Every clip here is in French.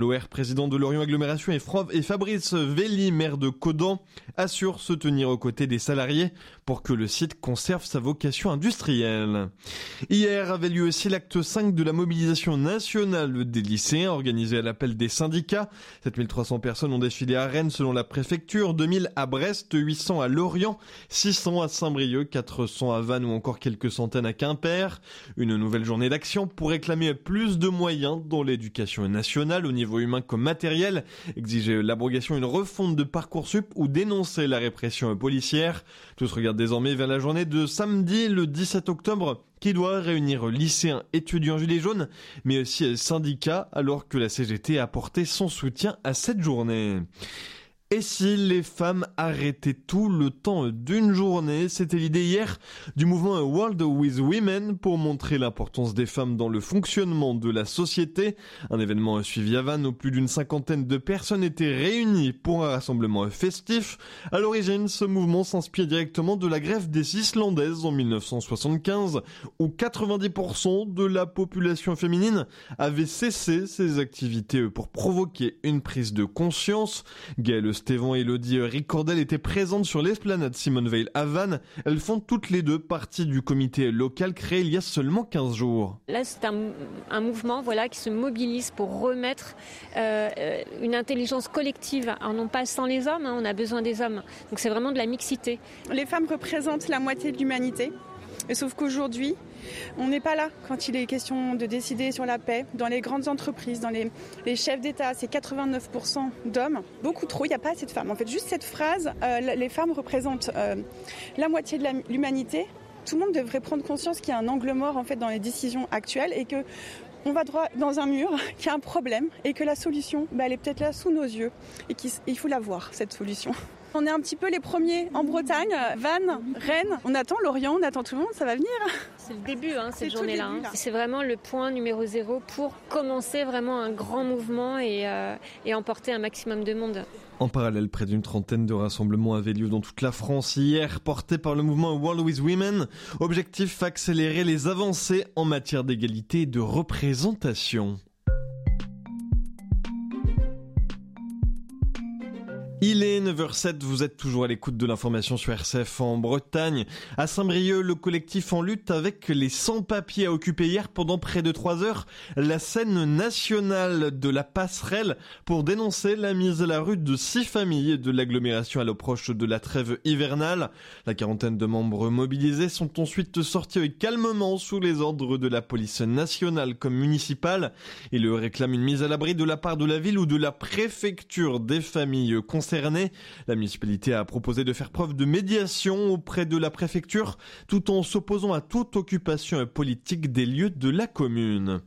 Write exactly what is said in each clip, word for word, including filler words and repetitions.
L'O R, président de Lorient Agglomération, et Fabrice Velli, maire de Caudan, assurent se tenir aux côtés des salariés pour que le site conserve sa vocation industrielle. Hier avait lieu aussi l'acte cinq de la mobilisation nationale des lycéens organisée à l'appel des syndicats. sept mille trois cents personnes ont défilé à Rennes selon la préfecture, deux mille à Brest, huit cents à Lorient, six cents à Saint-Brieuc, quatre cents à Vannes ou encore quelques centaines à Quimper. Une nouvelle journée d'action pour réclamer plus de moyens dans l'éducation nationale au niveau humain comme matériel, exiger l'abrogation, une refonte de Parcoursup ou dénoncer la répression policière. Tout se regarde désormais vers la journée de samedi, le dix-sept octobre, qui doit réunir lycéens, étudiants gilets jaunes, mais aussi syndicats, alors que la C G T a apporté son soutien à cette journée. Et si les femmes arrêtaient tout le temps d'une journée? C'était l'idée hier du mouvement World with Women pour montrer l'importance des femmes dans le fonctionnement de la société. Un événement suivi à Vannes où plus d'une cinquantaine de personnes étaient réunies pour un rassemblement festif. À l'origine, ce mouvement s'inspire directement de la grève des Islandaises en mille neuf cent soixante-quinze où quatre-vingt-dix pour cent de la population féminine avait cessé ses activités pour provoquer une prise de conscience. Gaëlle Stévan et Elodie Ricordel étaient présentes sur l'esplanade Simone Veil à Vannes. Elles font toutes les deux partie du comité local créé il y a seulement quinze jours. Là, c'est un, un mouvement voilà, qui se mobilise pour remettre euh, une intelligence collective. Alors non pas sans les hommes, hein, on a besoin des hommes. Donc c'est vraiment de la mixité. Les femmes représentent la moitié de l'humanité. Et sauf qu'aujourd'hui, on n'est pas là quand il est question de décider sur la paix. Dans les grandes entreprises, dans les, les chefs d'État, c'est quatre-vingt-neuf pour cent d'hommes. Beaucoup trop, il n'y a pas assez de femmes. En fait, juste cette phrase, euh, les femmes représentent euh, la moitié de la, l'humanité. Tout le monde devrait prendre conscience qu'il y a un angle mort en fait, dans les décisions actuelles et que on va droit dans un mur, qu'il y a un problème et que la solution, bah, elle est peut-être là sous nos yeux et qu'il faut la voir, cette solution. On est un petit peu les premiers en Bretagne, Vannes, Rennes. On attend Lorient, on attend tout le monde, ça va venir. C'est le début, hein, cette journée-là. Début, là. Hein. C'est vraiment le point numéro zéro pour commencer vraiment un grand mouvement et, euh, et emporter un maximum de monde. En parallèle, près d'une trentaine de rassemblements avaient lieu dans toute la France hier, portés par le mouvement World with Women. Objectif, accélérer les avancées en matière d'égalité et de représentation. Il est neuf heures zéro sept, vous êtes toujours à l'écoute de l'information sur R C F en Bretagne. À Saint-Brieuc, le collectif en lutte avec les sans-papiers a occupé hier pendant près de trois heures la scène nationale de la passerelle pour dénoncer la mise à la rue de six familles de l'agglomération à l'approche de la trêve hivernale. La quarantaine de membres mobilisés sont ensuite sortis calmement sous les ordres de la police nationale comme municipale. Ils réclament une mise à l'abri de la part de la ville ou de la préfecture des familles concernées. La municipalité a proposé de faire preuve de médiation auprès de la préfecture tout en s'opposant à toute occupation politique des lieux de la commune.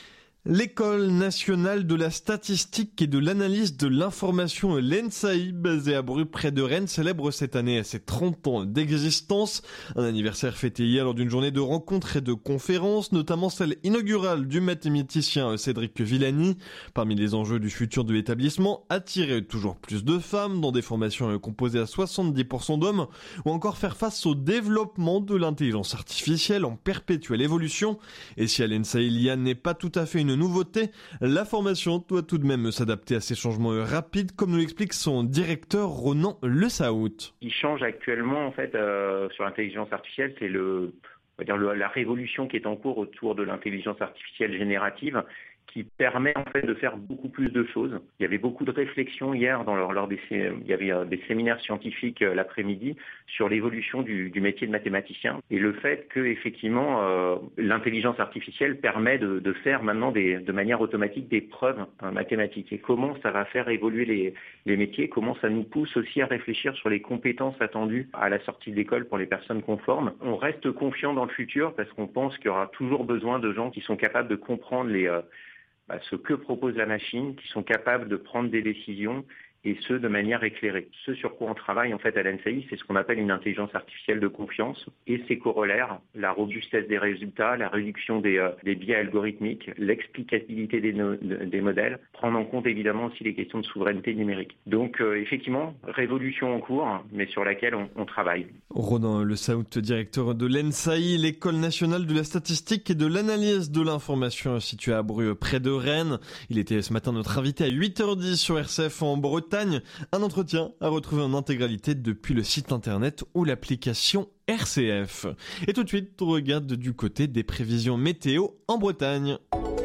L'École nationale de la statistique et de l'analyse de l'information, l'E N S A I, basée à Bru près de Rennes, célèbre cette année ses trente ans d'existence. Un anniversaire fêté hier lors d'une journée de rencontres et de conférences, notamment celle inaugurale du mathématicien Cédric Villani. Parmi les enjeux du futur de l'établissement, attirer toujours plus de femmes dans des formations composées à soixante-dix pour cent d'hommes, ou encore faire face au développement de l'intelligence artificielle en perpétuelle évolution. Et si à l'E N S A I, l'I A n'est pas tout à fait une nouveauté, la formation doit tout de même s'adapter à ces changements rapides, comme nous l'explique son directeur Ronan Le Saout. Ce qui change actuellement en fait euh, sur l'intelligence artificielle, c'est le, on va dire le, la révolution qui est en cours autour de l'intelligence artificielle générative, qui permet en fait de faire beaucoup plus de choses. Il y avait beaucoup de réflexions hier dans leur, lors des il y avait euh, des séminaires scientifiques euh, l'après-midi sur l'évolution du, du métier de mathématicien et le fait que effectivement euh, l'intelligence artificielle permet de, de faire maintenant des, de manière automatique des preuves hein, mathématiques et comment ça va faire évoluer les, les métiers, comment ça nous pousse aussi à réfléchir sur les compétences attendues à la sortie de l'école pour les personnes conformes. On reste confiant dans le futur parce qu'on pense qu'il y aura toujours besoin de gens qui sont capables de comprendre les euh, Bah, ce que propose la machine, qui sont capables de prendre des décisions et ce, de manière éclairée. Ce sur quoi on travaille en fait à l'N S A I, c'est ce qu'on appelle une intelligence artificielle de confiance et ses corollaires, la robustesse des résultats, la réduction des, euh, des biais algorithmiques, l'explicabilité des, no- des modèles, prendre en compte évidemment aussi les questions de souveraineté numérique. Donc euh, effectivement, révolution en cours, mais sur laquelle on, on travaille. Ronan Le Saout, directeur de l'N S A I, l'École nationale de la statistique et de l'analyse de l'information située à Bru, près de Rennes. Il était ce matin notre invité à huit heures dix sur R C F en Bretagne. Un entretien à retrouver en intégralité depuis le site internet ou l'application R C F. Et tout de suite, on regarde du côté des prévisions météo en Bretagne.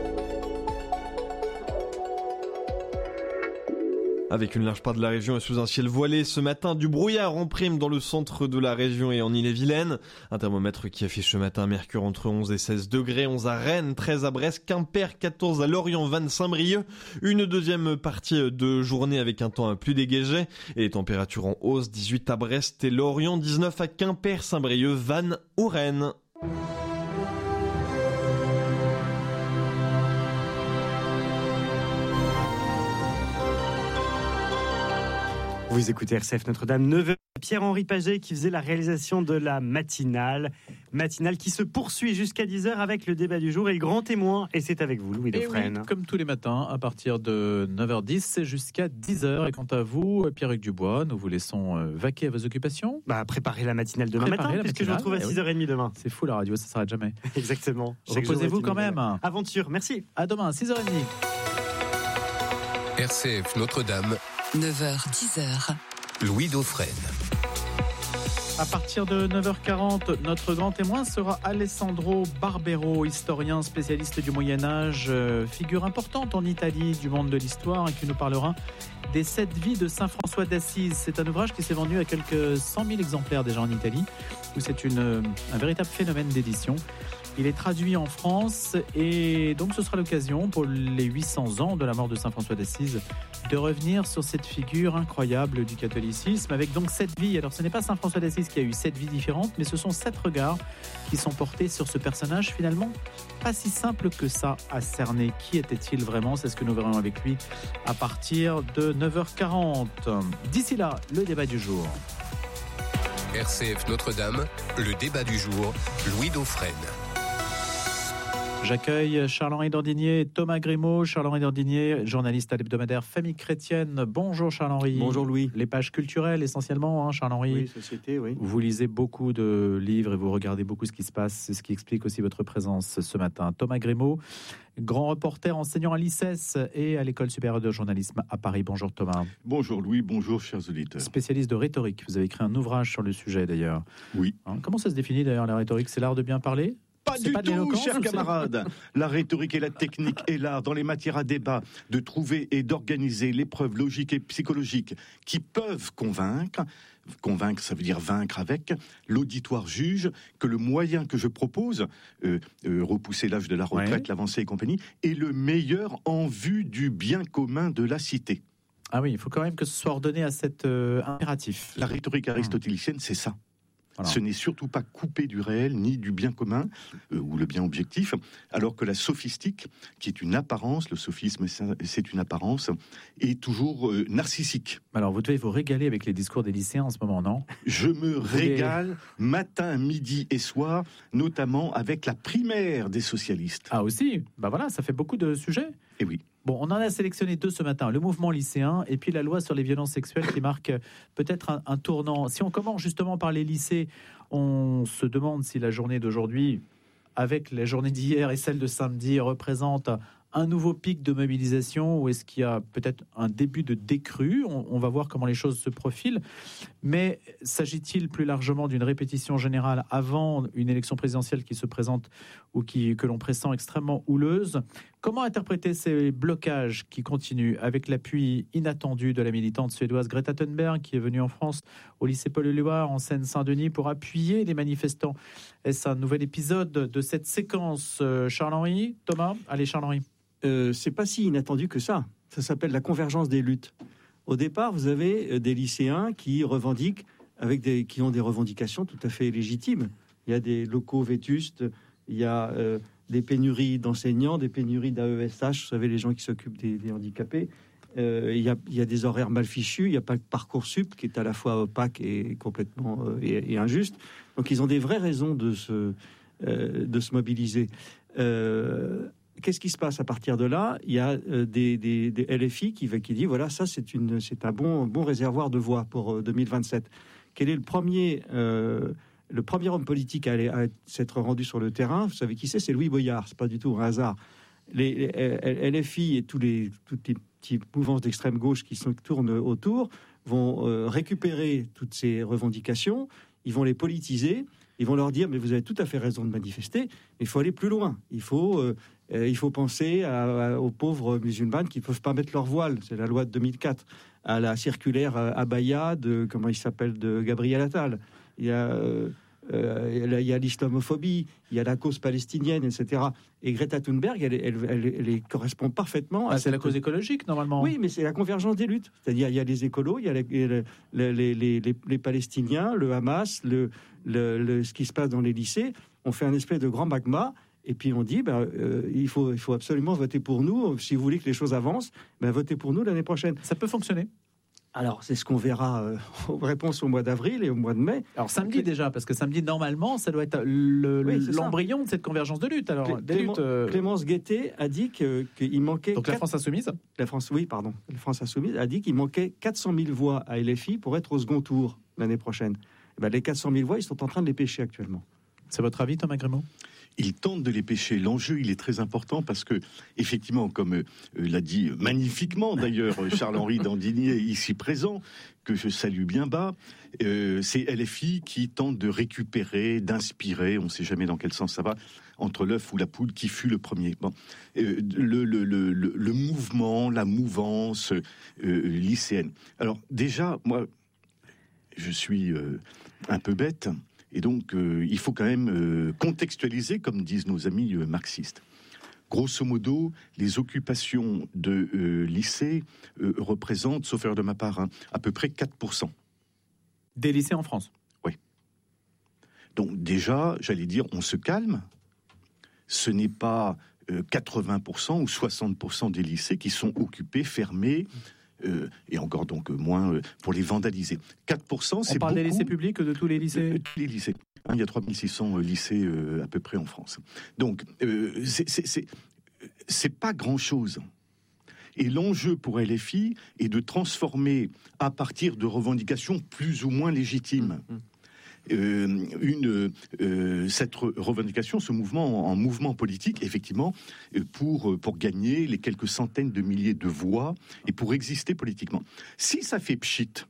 Avec une large part de la région et sous un ciel voilé, ce matin, du brouillard en prime dans le centre de la région et en Ille-et-Vilaine. Un thermomètre qui affiche ce matin un mercure entre onze et seize degrés, onze à Rennes, treize à Brest, Quimper, quatorze à Lorient, Vannes, Saint-Brieuc. Une deuxième partie de journée avec un temps plus dégagé et les températures en hausse, dix-huit à Brest et Lorient, dix-neuf à Quimper, Saint-Brieuc, Vannes ou Rennes. Vous écoutez R C F Notre-Dame, neuf heures. Pierre-Henri Paget qui faisait la réalisation de la matinale. Matinale qui se poursuit jusqu'à dix heures avec le débat du jour et le grand témoin. Et c'est avec vous, Louis Dauphren. Oui, comme tous les matins, à partir de neuf heures dix, c'est jusqu'à dix heures. Et quant à vous, Pierre-Hugues Dubois, nous vous laissons vaquer à vos occupations. Bah, préparez la matinale demain Préparez matin, la puisque je vous retrouve à matinale, six heures trente demain. C'est fou la radio, ça ne s'arrête jamais. Exactement. Chaque Reposez-vous quand même. Nouvelle. Aventure, merci. À demain, six heures trente. R C F Notre-Dame, neuf heures dix heures. Louis Dauphren. À partir de neuf heures quarante, notre grand témoin sera Alessandro Barbero, historien spécialiste du Moyen-Âge, euh, figure importante en Italie du monde de l'histoire, et qui nous parlera des sept vies de Saint François d'Assise. C'est un ouvrage qui s'est vendu à quelques cent mille exemplaires déjà en Italie, où c'est une, un véritable phénomène d'édition. Il est traduit en France et donc ce sera l'occasion pour les huit cents ans de la mort de Saint François d'Assise de revenir sur cette figure incroyable du catholicisme avec donc sept vies. Alors ce n'est pas Saint François d'Assise qui a eu sept vies différentes, mais ce sont sept regards qui sont portés sur ce personnage finalement pas si simple que ça à cerner. Qui était-il vraiment? C'est ce que nous verrons avec lui à partir de neuf heures quarante. D'ici là, le débat du jour. R C F Notre-Dame, le débat du jour, Louis Dauphren. J'accueille Charles-Henri Dandinier et Thomas Grimaud. Charles-Henri Dandinier, journaliste à l'hebdomadaire Famille Chrétienne. Bonjour Charles-Henri. Bonjour Louis. Les pages culturelles essentiellement, hein, Charles-Henri. Oui, société, oui. Vous lisez beaucoup de livres et vous regardez beaucoup ce qui se passe. C'est ce qui explique aussi votre présence ce matin. Thomas Grimaud, grand reporter enseignant à l'I C E S et à l'École supérieure de journalisme à Paris. Bonjour Thomas. Bonjour Louis, bonjour chers auditeurs. Spécialiste de rhétorique. Vous avez écrit un ouvrage sur le sujet d'ailleurs. Oui. Hein, comment ça se définit d'ailleurs la rhétorique? C'est l'art de bien parler? Pas C'est du pas de tout, l'éloquence, chers c'est- camarades. La rhétorique et la technique et l'art dans les matières à débat de trouver et d'organiser les preuves logiques et psychologiques qui peuvent convaincre. Convaincre, ça veut dire vaincre avec. L'auditoire juge que le moyen que je propose, euh, euh, repousser l'âge de la retraite, Ouais. l'avancée et compagnie, est le meilleur en vue du bien commun de la cité. Ah oui, il faut quand même que ce soit ordonné à cet euh, impératif. La rhétorique aristotélicienne, c'est ça. Voilà. Ce n'est surtout pas coupé du réel ni du bien commun euh, ou le bien objectif, alors que la sophistique, qui est une apparence, le sophisme c'est- c'est une apparence, est toujours euh, narcissique. Alors vous devez vous régaler avec les discours des lycéens en ce moment, non? Je me voulez- régale matin, midi et soir, notamment avec la primaire des socialistes. Ah aussi, bah voilà, ça fait beaucoup de sujets. Et oui. Bon, on en a sélectionné deux ce matin, le mouvement lycéen et puis la loi sur les violences sexuelles qui marque euh, peut-être un, un tournant. Si on commence justement par les lycées, on se demande si la journée d'aujourd'hui, avec la journée d'hier et celle de samedi, représente un nouveau pic de mobilisation ou est-ce qu'il y a peut-être un début de décrue? on, on va voir comment les choses se profilent. Mais s'agit-il plus largement d'une répétition générale avant une élection présidentielle qui se présente ou qui, que l'on pressent extrêmement houleuse? Comment interpréter ces blocages qui continuent avec l'appui inattendu de la militante suédoise Greta Thunberg qui est venue en France au lycée Paul-Éluard en Seine-Saint-Denis pour appuyer les manifestants? Est-ce un nouvel épisode de cette séquence? Charles-Henri, Thomas? Allez, Charles-Henri. Euh, c'est pas si inattendu que ça. Ça s'appelle la convergence des luttes. Au départ, vous avez euh, des lycéens qui revendiquent, avec des, qui ont des revendications tout à fait légitimes. Il y a des locaux vétustes, il y a euh, des pénuries d'enseignants, des pénuries d'A E S H, vous savez, les gens qui s'occupent des, des handicapés. Euh, il, y a, il y a des horaires mal fichus, il n'y a pas que Parcoursup qui est à la fois opaque et complètement euh, et, et injuste. Donc ils ont des vraies raisons de se, euh, de se mobiliser. Euh, qu'est-ce qui se passe à partir de là? Il y a euh, des, des, des L F I qui, qui dit voilà, ça c'est, une, c'est un bon, bon réservoir de voix pour euh, deux mille vingt-sept. Quel est le premier, euh, le premier homme politique à, aller, à s'être rendu sur le terrain? Vous savez qui c'est? C'est Louis Boyard, c'est pas du tout un hasard. Les, les L F I et tous les, toutes les petites mouvances d'extrême gauche qui se tournent autour vont euh, récupérer toutes ces revendications, ils vont les politiser, ils vont leur dire mais vous avez tout à fait raison de manifester, mais il faut aller plus loin, il faut, euh, il faut penser à, à, aux pauvres musulmanes qui ne peuvent pas mettre leur voile, c'est la loi de deux mille quatre, à la circulaire abaya de, comment il s'appelle, de Gabriel Attal, il y a... Euh, Euh, il y a l'islamophobie, il y a la cause palestinienne, et cetera. Et Greta Thunberg, elle, elle, elle, elle, elle correspond parfaitement ah, à... C'est cette... la cause écologique, normalement. Oui, mais c'est la convergence des luttes. C'est-à-dire, il y a les écolos, il y a les, les, les, les, les, les Palestiniens, le Hamas, le, le, le, ce qui se passe dans les lycées. On fait un espèce de grand magma, et puis on dit, ben, euh, il, faut, il faut absolument voter pour nous. Si vous voulez que les choses avancent, ben, votez pour nous l'année prochaine. Ça peut fonctionner. Alors, c'est ce qu'on verra euh, en réponse au mois d'avril et au mois de mai. Alors, samedi déjà, parce que samedi, normalement, ça doit être le, oui, l'embryon ça. de cette convergence de lutte. Alors, Clé- des Clément, luttes, euh... Clémence Guettet a dit que, qu'il manquait... Donc, quatre... la France Insoumise La France, oui, pardon. La France Insoumise a dit qu'il manquait quatre cent mille voix à L F I pour être au second tour l'année prochaine. Et ben, les quatre cent mille voix, ils sont en train de les pêcher actuellement. C'est votre avis, Thomas Grémaud ? Ils tentent de les pêcher. L'enjeu, il est très important parce que, effectivement, comme euh, l'a dit magnifiquement d'ailleurs Charles-Henri Dandinier, ici présent, que je salue bien bas, euh, c'est L F I qui tente de récupérer, d'inspirer, on ne sait jamais dans quel sens ça va, entre l'œuf ou la poule, qui fut le premier. Bon, euh, le, le, le, le, le mouvement, la mouvance euh, lycéenne. Alors déjà, moi, je suis euh, un peu bête. Et donc, euh, il faut quand même euh, contextualiser, comme disent nos amis euh, marxistes. Grosso modo, les occupations de euh, lycées euh, représentent, sauf erreur de ma part, hein, à peu près quatre pour cent. Des lycées en France ? Oui. Donc déjà, j'allais dire, on se calme. Ce n'est pas euh, quatre-vingts pour cent ou soixante pour cent des lycées qui sont occupés, fermés, Euh, et encore donc moins euh, pour les vandaliser. quatre pour cent, c'est beaucoup. On parle des lycées publics, de tous les lycées euh, Tous les lycées. Hein, il y a trois mille six cents euh, lycées euh, à peu près en France. Donc, euh, c'est, c'est, c'est, c'est pas grand-chose. Et l'enjeu pour L F I est de transformer, à partir de revendications plus ou moins légitimes, mmh. Euh, une, euh, cette revendication, ce mouvement en, en mouvement politique, effectivement, euh, pour, pour gagner les quelques centaines de milliers de voix et pour exister politiquement. Si ça fait pchit,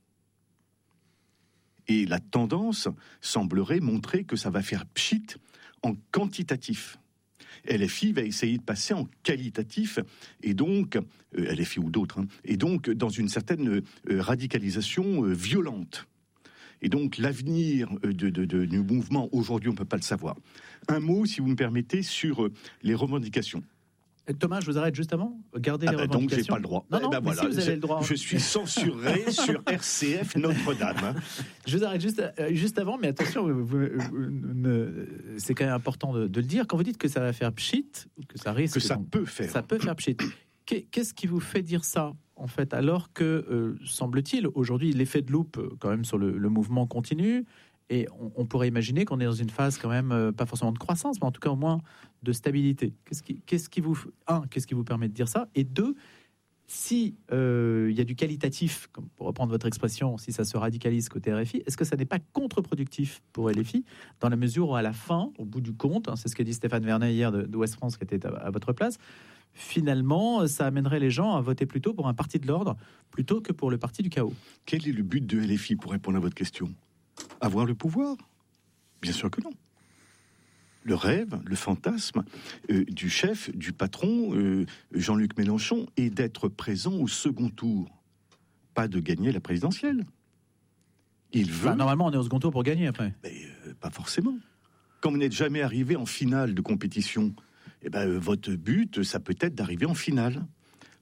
et la tendance semblerait montrer que ça va faire pchit en quantitatif. L F I va essayer de passer en qualitatif, et donc, euh, L F I ou d'autres, hein, et donc dans une certaine euh, radicalisation euh, violente. Et donc, l'avenir de, de, de, du mouvement, aujourd'hui, on ne peut pas le savoir. Un mot, si vous me permettez, sur les revendications. Thomas, je vous arrête juste avant. Gardez ah les bah revendications. Donc, j'ai pas le droit. Non, non, eh ben mais voilà, si vous avez le droit. Je suis censuré sur R C F Notre-Dame. Hein. Je vous arrête juste, euh, juste avant, mais attention, vous, vous, vous, ne, c'est quand même important de, de le dire. Quand vous dites que ça va faire pchit, que ça risque... Que ça donc, peut faire. Ça peut faire pchit. Qu'est-ce qui vous fait dire ça, en fait, alors que, euh, semble-t-il, aujourd'hui, l'effet de loupe, quand même, sur le, le mouvement continue, et on, on pourrait imaginer qu'on est dans une phase, quand même, euh, pas forcément de croissance, mais en tout cas, au moins, de stabilité. Qu'est-ce qui, qu'est-ce qui vous... Un, qu'est-ce qui vous permet de dire ça ? Et deux, si euh, y a du qualitatif, comme pour reprendre votre expression, si ça se radicalise côté R F I, est-ce que ça n'est pas contre-productif pour L F I, dans la mesure où, à la fin, au bout du compte, hein, c'est ce qu'a dit Stéphane Vernet hier de, de Ouest France, qui était à, à votre place, finalement, ça amènerait les gens à voter plutôt pour un parti de l'ordre, plutôt que pour le parti du chaos. Quel est le but de L F I, pour répondre à votre question ? Avoir le pouvoir ? Bien sûr que non. Le rêve, le fantasme euh, du chef, du patron, euh, Jean-Luc Mélenchon, est d'être présent au second tour, pas de gagner la présidentielle. Il veut... Enfin, normalement, on est au second tour pour gagner, après. Mais euh, pas forcément. Quand vous n'êtes jamais arrivé en finale de compétition, eh ben, euh, votre but, ça peut être d'arriver en finale.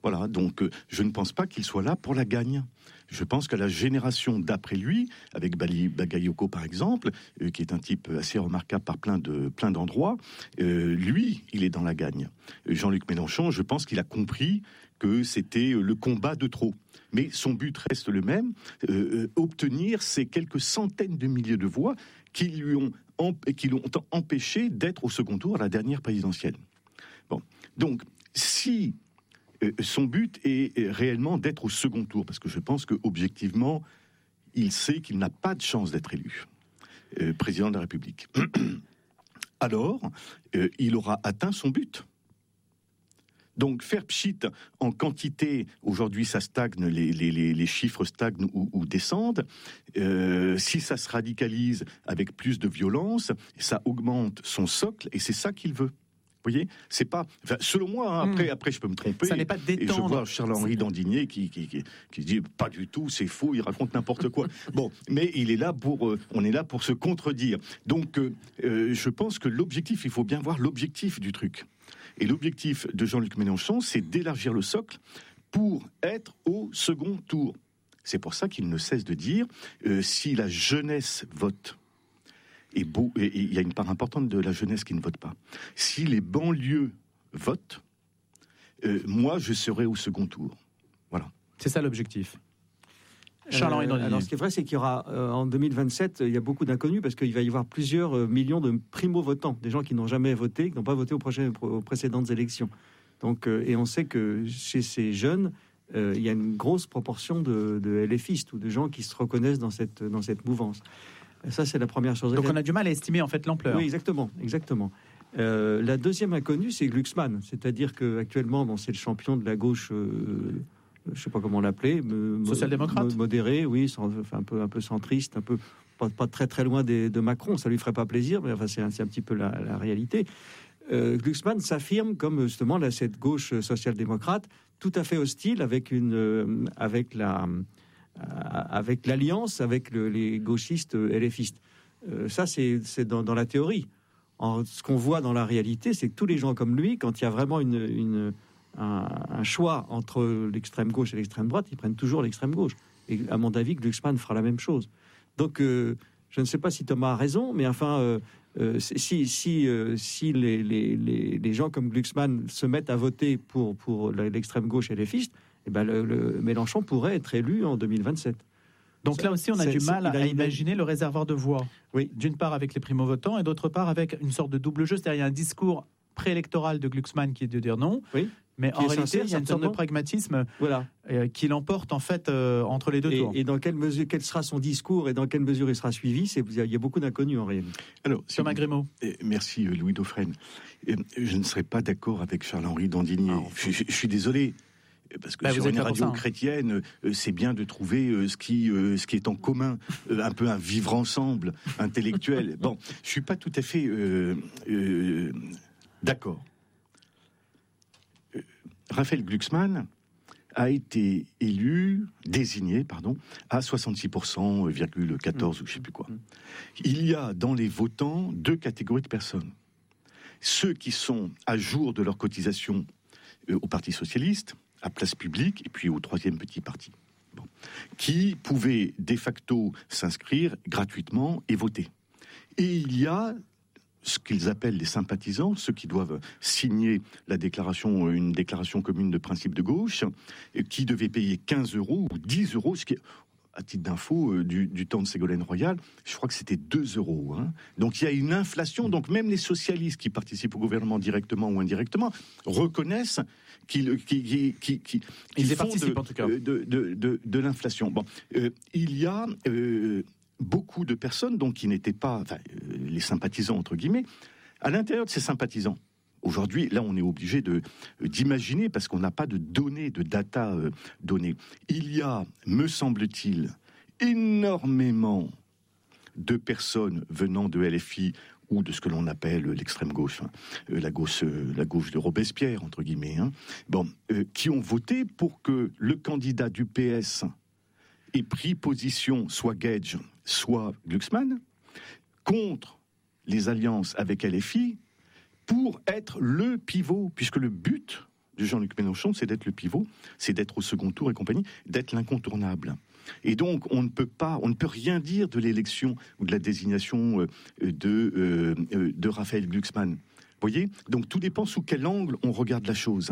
Voilà, donc euh, je ne pense pas qu'il soit là pour la gagne. Je pense que la génération d'après lui, avec Bali, Bagayoko par exemple, euh, qui est un type assez remarquable par plein, de, plein d'endroits, euh, lui, il est dans la gagne. Jean-Luc Mélenchon, je pense qu'il a compris que c'était le combat de trop. Mais son but reste le même, euh, obtenir ces quelques centaines de milliers de voix qui lui ont, qui l'ont empêché d'être au second tour à la dernière présidentielle. Bon, donc si euh, son but est réellement d'être au second tour, parce que je pense qu'objectivement, il sait qu'il n'a pas de chance d'être élu euh, président de la République, alors euh, il aura atteint son but. Donc faire pchit en quantité, aujourd'hui ça stagne, les, les, les chiffres stagnent ou, ou descendent. Euh, si ça se radicalise avec plus de violence, ça augmente son socle et c'est ça qu'il veut. Vous voyez, c'est pas. Enfin, selon moi, hein, après, mmh. après, je peux me tromper. Ça n'est pas d'étendre. Et je vois Charles-Henri Dandigné qui, qui, qui, qui se dit pas du tout, c'est faux, il raconte n'importe quoi. Bon, mais il est là pour. Euh, on est là pour se contredire. Donc, euh, euh, je pense que l'objectif, il faut bien voir l'objectif du truc. Et l'objectif de Jean-Luc Mélenchon, c'est d'élargir le socle pour être au second tour. C'est pour ça qu'il ne cesse de dire euh, si la jeunesse vote. Et beau, et il y a une part importante de la jeunesse qui ne vote pas. Si les banlieues votent, euh, moi, je serai au second tour. Voilà. C'est ça l'objectif. Charles-Henri Dandigné. Euh, alors, ce qui est vrai, c'est qu'il y aura, euh, en deux mille vingt-sept, il y a beaucoup d'inconnus, parce qu'il va y avoir plusieurs euh, millions de primo-votants, des gens qui n'ont jamais voté, qui n'ont pas voté aux, prochaines, aux précédentes élections. Donc, euh, et on sait que chez ces jeunes, euh, il y a une grosse proportion de, de LFistes, ou de gens qui se reconnaissent dans cette, dans cette mouvance. Ça, c'est la première chose. Donc on a du mal à estimer en fait l'ampleur. Oui, exactement, exactement. Euh, la deuxième inconnue, c'est Glucksmann, c'est-à-dire qu'actuellement, bon, c'est le champion de la gauche, euh, je ne sais pas comment l'appeler, me, social-démocrate, mo- modéré, oui, sans, enfin, un peu, un peu centriste, un peu pas, pas très très loin des, de Macron. Ça lui ferait pas plaisir, mais enfin, c'est un, c'est un petit peu la, la réalité. Euh, Glucksmann s'affirme comme justement là, cette gauche social-démocrate, tout à fait hostile avec une, euh, avec la avec l'alliance avec le, les gauchistes LFistes. Euh, ça, c'est, c'est dans, dans la théorie. En, ce qu'on voit dans la réalité, c'est que tous les gens comme lui, quand il y a vraiment une, une, un, un choix entre l'extrême gauche et l'extrême droite, ils prennent toujours l'extrême gauche. Et à mon avis, Glucksmann fera la même chose. Donc, euh, je ne sais pas si Thomas a raison, mais enfin, euh, euh, si, si, euh, si les, les, les, les gens comme Glucksmann se mettent à voter pour, pour l'extrême gauche LFiste, eh ben le, le Mélenchon pourrait être élu en deux mille vingt-sept. Donc là aussi, on a c'est, du mal à, à imaginer une... le réservoir de voix. Oui. D'une part avec les primo-votants et d'autre part avec une sorte de double jeu. C'est-à-dire il y a un discours préélectoral de Glucksmann qui est de dire non. Oui. Mais qui en réalité, sincère, il y a une sorte de pragmatisme voilà. euh, qui l'emporte en fait euh, entre les deux et, tours. Et dans quelle mesure, quel sera son discours et dans quelle mesure il sera suivi, c'est, il y a beaucoup d'inconnus en réalité. Alors, Thomas Grimaud. Euh, merci Louis Dauphren. Euh, je ne serais pas d'accord avec Charles-Henri Dandigné. Ah, enfin. je, je, je suis désolé. Parce que bah, sur une radio ça, hein. chrétienne, euh, c'est bien de trouver euh, ce, qui, euh, ce qui est en commun, euh, un peu un vivre ensemble intellectuel. Bon, je suis pas tout à fait euh, euh, d'accord. Euh, Raphaël Glucksmann a été élu, désigné, pardon, à soixante-six pour cent virgule quatorze mmh. ou je sais plus quoi. Il y a dans les votants deux catégories de personnes. Ceux qui sont à jour de leur cotisation euh, au Parti socialiste, à Place Publique, et puis au troisième petit parti, bon, qui pouvaient de facto s'inscrire gratuitement et voter. Et il y a ce qu'ils appellent les sympathisants, ceux qui doivent signer la déclaration, une déclaration commune de principe de gauche, qui devaient payer quinze euros ou dix euros, ce qui est, à titre d'info, du, du temps de Ségolène Royal, je crois que c'était deux euros. Hein. Donc il y a une inflation, donc même les socialistes qui participent au gouvernement directement ou indirectement reconnaissent qu'ils qui, qui, qui, qui, Ils font participent de, en tout cas. de, de, de, de l'inflation. Bon, euh, il y a euh, beaucoup de personnes donc, qui n'étaient pas, enfin, euh, les sympathisants entre guillemets, à l'intérieur de ces sympathisants. Aujourd'hui, là, on est obligé de, d'imaginer, parce qu'on n'a pas de données, de data euh, données. Il y a, me semble-t-il, énormément de personnes venant de L F I ou de ce que l'on appelle l'extrême gauche, hein, la gauche, euh, la gauche de Robespierre, entre guillemets, hein, bon, euh, qui ont voté pour que le candidat du P S ait pris position, soit Gage, soit Glucksmann, contre les alliances avec L F I, pour être le pivot, puisque le but de Jean-Luc Mélenchon, c'est d'être le pivot, c'est d'être au second tour et compagnie, d'être l'incontournable. Et donc, on ne peut pas, on ne peut rien dire de l'élection ou de la désignation euh, de, euh, de Raphaël Glucksmann. Vous voyez ? Donc, tout dépend sous quel angle on regarde la chose.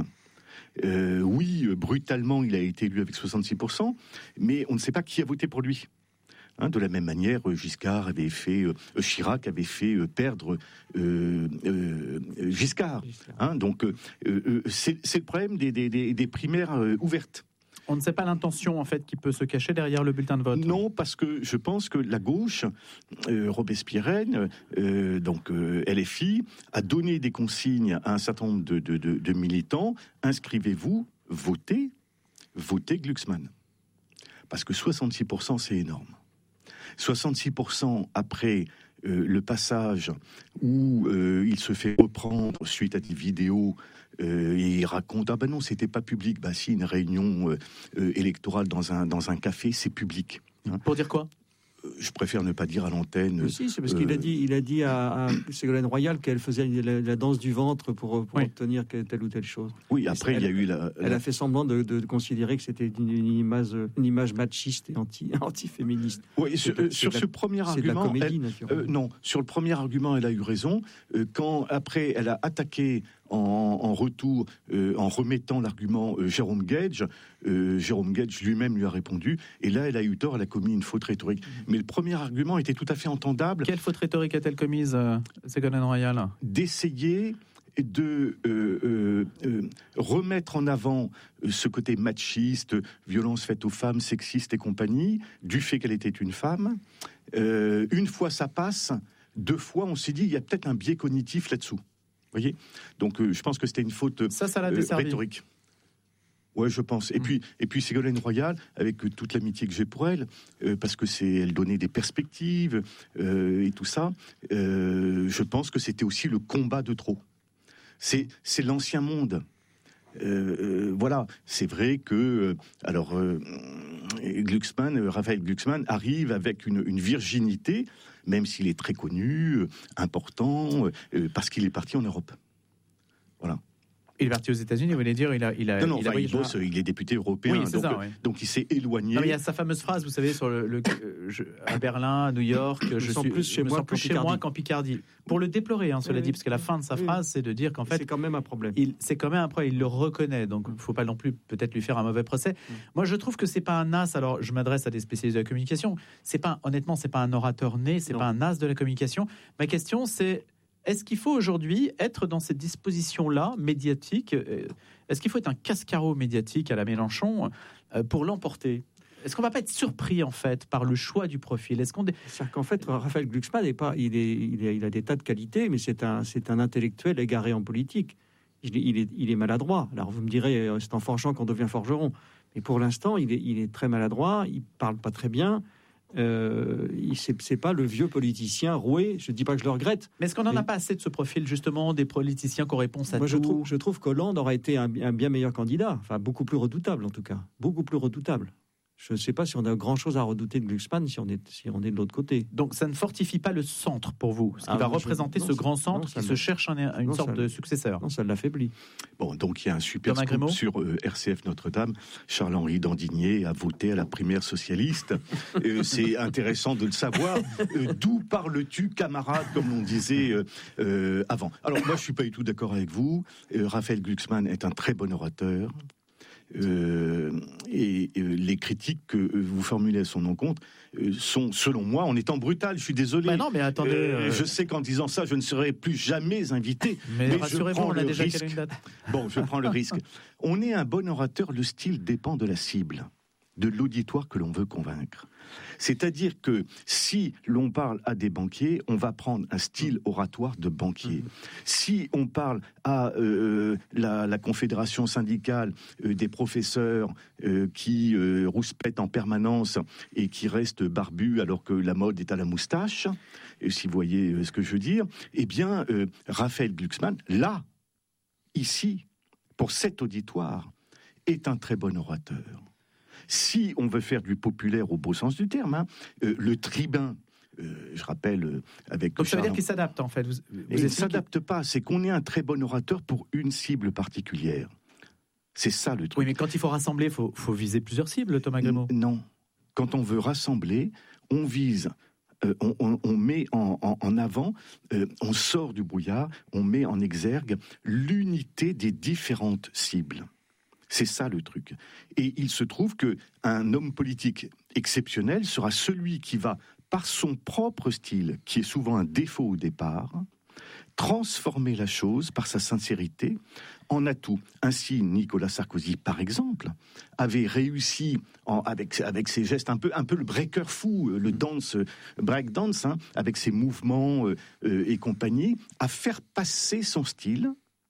Euh, oui, brutalement, il a été élu avec soixante-six pour cent, mais on ne sait pas qui a voté pour lui. Hein, de la même manière, Giscard avait fait, euh, Chirac avait fait euh, perdre euh, euh, Giscard. Hein, donc, euh, euh, c'est, c'est le problème des, des, des, des primaires euh, ouvertes. On ne sait pas l'intention en fait qui peut se cacher derrière le bulletin de vote. Non, parce que je pense que la gauche, euh, Robespierre, euh, donc euh, L F I, a donné des consignes à un certain nombre de, de, de, de militants. Inscrivez-vous, votez, votez Glucksmann. Parce que soixante-six pour cent, c'est énorme. soixante-six pour cent après euh, le passage où euh, il se fait reprendre suite à des vidéos. Euh, et il raconte, ah ben non, c'était pas public. Bah si, une réunion euh, euh, électorale dans un, dans un café, c'est public. Hein. Pour dire quoi ? Je préfère ne pas dire à l'antenne. Mais si, c'est parce euh... qu'il a dit, il a dit à, à Ségolène Royal qu'elle faisait la, la danse du ventre pour, pour oui. obtenir telle ou telle chose. Oui, après elle, il y a eu la, la... Elle a fait semblant de, de considérer que c'était une, une, image, une image machiste et anti, anti-féministe. Oui, sur, euh, sur ce la, premier argument, comédie, elle, euh, non, sur le premier argument, elle a eu raison. Euh, quand après, elle a attaqué. En, en retour, euh, en remettant l'argument euh, Jérôme Gage, euh, Jérôme Gage lui-même lui a répondu, et là elle a eu tort, elle a commis une faute rhétorique. Mmh. Mais le premier argument était tout à fait entendable. Quelle faute rhétorique a-t-elle commise, euh, Ségolène Royal ? D'essayer de euh, euh, euh, remettre en avant ce côté machiste, violence faite aux femmes, sexiste et compagnie, du fait qu'elle était une femme. Euh, une fois ça passe, deux fois on s'est dit, il y a peut-être un biais cognitif là-dessous. Voyez, donc euh, je pense que c'était une faute ça, ça l'a euh, desservi. rhétorique. Ouais, je pense. Et mmh. puis, et puis Ségolène Royal, avec euh, toute l'amitié que j'ai pour elle, euh, parce que c'est, elle donnait des perspectives euh, et tout ça. Euh, je pense que c'était aussi le combat de trop. C'est, c'est l'ancien monde. Euh, euh, voilà, c'est vrai que euh, alors euh, Glucksmann, euh, Raphaël Glucksmann arrive avec une, une virginité, même s'il est très connu, euh, important, euh, parce qu'il est parti en Europe. Voilà. Il est parti aux États-Unis, vous voulez dire, il a, il a, non, non, il, a enfin, il, bosse, il est député européen, oui, donc, ça, ouais. donc il s'est éloigné. Non, il y a sa fameuse phrase, vous savez, sur le, le euh, je, à Berlin, à New York, je, je suis plus chez, je moi, sens plus chez moi qu'en Picardie. Pour le déplorer, hein, cela oui, dit, parce que la fin de sa oui. phrase, c'est de dire qu'en fait, c'est quand même un problème. Il, c'est quand même un problème. Il le reconnaît, donc il ne faut pas non plus peut-être lui faire un mauvais procès. Mm. Moi, je trouve que c'est pas un as. Alors, je m'adresse à des spécialistes de la communication. C'est pas, honnêtement, c'est pas un orateur né, c'est non. pas un as de la communication. Ma question, c'est est-ce qu'il faut aujourd'hui être dans cette disposition-là médiatique ? Est-ce qu'il faut être un casse-carreau médiatique à la Mélenchon pour l'emporter ? Est-ce qu'on ne va pas être surpris en fait par le choix du profil ? Est-ce qu'on... C'est qu'en fait, Raphaël Glucksmann n'est pas, il est, il est, il a des tas de qualités, mais c'est un, c'est un intellectuel égaré en politique. Il est, il est, il est maladroit. Alors vous me direz, c'est en forgeant qu'on devient forgeron. Mais pour l'instant, il est, il est très maladroit. Il parle pas très bien. Euh, c'est, c'est pas le vieux politicien roué. Je dis pas que je le regrette. Mais est-ce qu'on n'en mais... a pas assez de ce profil justement des politiciens qui ont réponse à Moi, tout ? Je trouve, je trouve qu'Hollande aurait été un, un bien meilleur candidat. Enfin, beaucoup plus redoutable en tout cas. Beaucoup plus redoutable. Je ne sais pas si on a grand-chose à redouter de Glucksmann si on est, si on est de l'autre côté. Donc ça ne fortifie pas le centre pour vous, ce qui ah, va représenter je... non, ce grand centre non, qui se cherche un, une non, sorte ça... de successeur. Non, ça l'affaiblit. Bon, donc il y a un super scoop sur euh, R C F Notre-Dame. Charles-Henri Dandigné a voté à la primaire socialiste. euh, c'est intéressant de le savoir. Euh, d'où parles-tu, camarade, comme on disait euh, euh, avant. Alors moi, je ne suis pas du tout d'accord avec vous. Euh, Raphaël Glucksmann est un très bon orateur. Euh, et euh, les critiques que euh, vous formulez à son encontre euh, sont, selon moi, en étant brutal. Je suis désolé. Bah non, mais attendez. Euh, je sais qu'en disant ça, je ne serai plus jamais invité. Mais, mais rassurez-vous, on a déjà risque. Une date. Bon, je prends le risque. On est un bon orateur. Le style dépend de la cible, de l'auditoire que l'on veut convaincre. C'est-à-dire que si l'on parle à des banquiers, on va prendre un style oratoire de banquier. Mmh. Si on parle à euh, la, la confédération syndicale euh, des professeurs euh, qui euh, rouspètent en permanence et qui restent barbus alors que la mode est à la moustache, et si vous voyez euh, ce que je veux dire, eh bien, euh, Raphaël Glucksmann, là, ici, pour cet auditoire, est un très bon orateur. Si on veut faire du populaire au beau sens du terme, hein, euh, le tribun, euh, je rappelle, euh, avec... Donc ça veut dire qu'il s'adapte, en fait. Vous, vous il ne s'adapte pas, c'est qu'on est un très bon orateur pour une cible particulière. C'est ça le truc. Oui, mais quand il faut rassembler, il faut, faut viser plusieurs cibles, Thomas Grémaud. Non. Quand on veut rassembler, on vise, euh, on, on, on met en, en, en avant, euh, on sort du brouillard, on met en exergue l'unité des différentes cibles. C'est ça le truc. Et il se trouve qu'un homme politique exceptionnel sera celui qui va, par son propre style, qui est souvent un défaut au départ, transformer la chose par sa sincérité en atout. Ainsi, Nicolas Sarkozy, par exemple, avait réussi en, avec, avec ses gestes un peu, un peu le breaker fou, le dance, break dance, hein, avec ses mouvements euh, euh, et compagnie, à faire passer son style.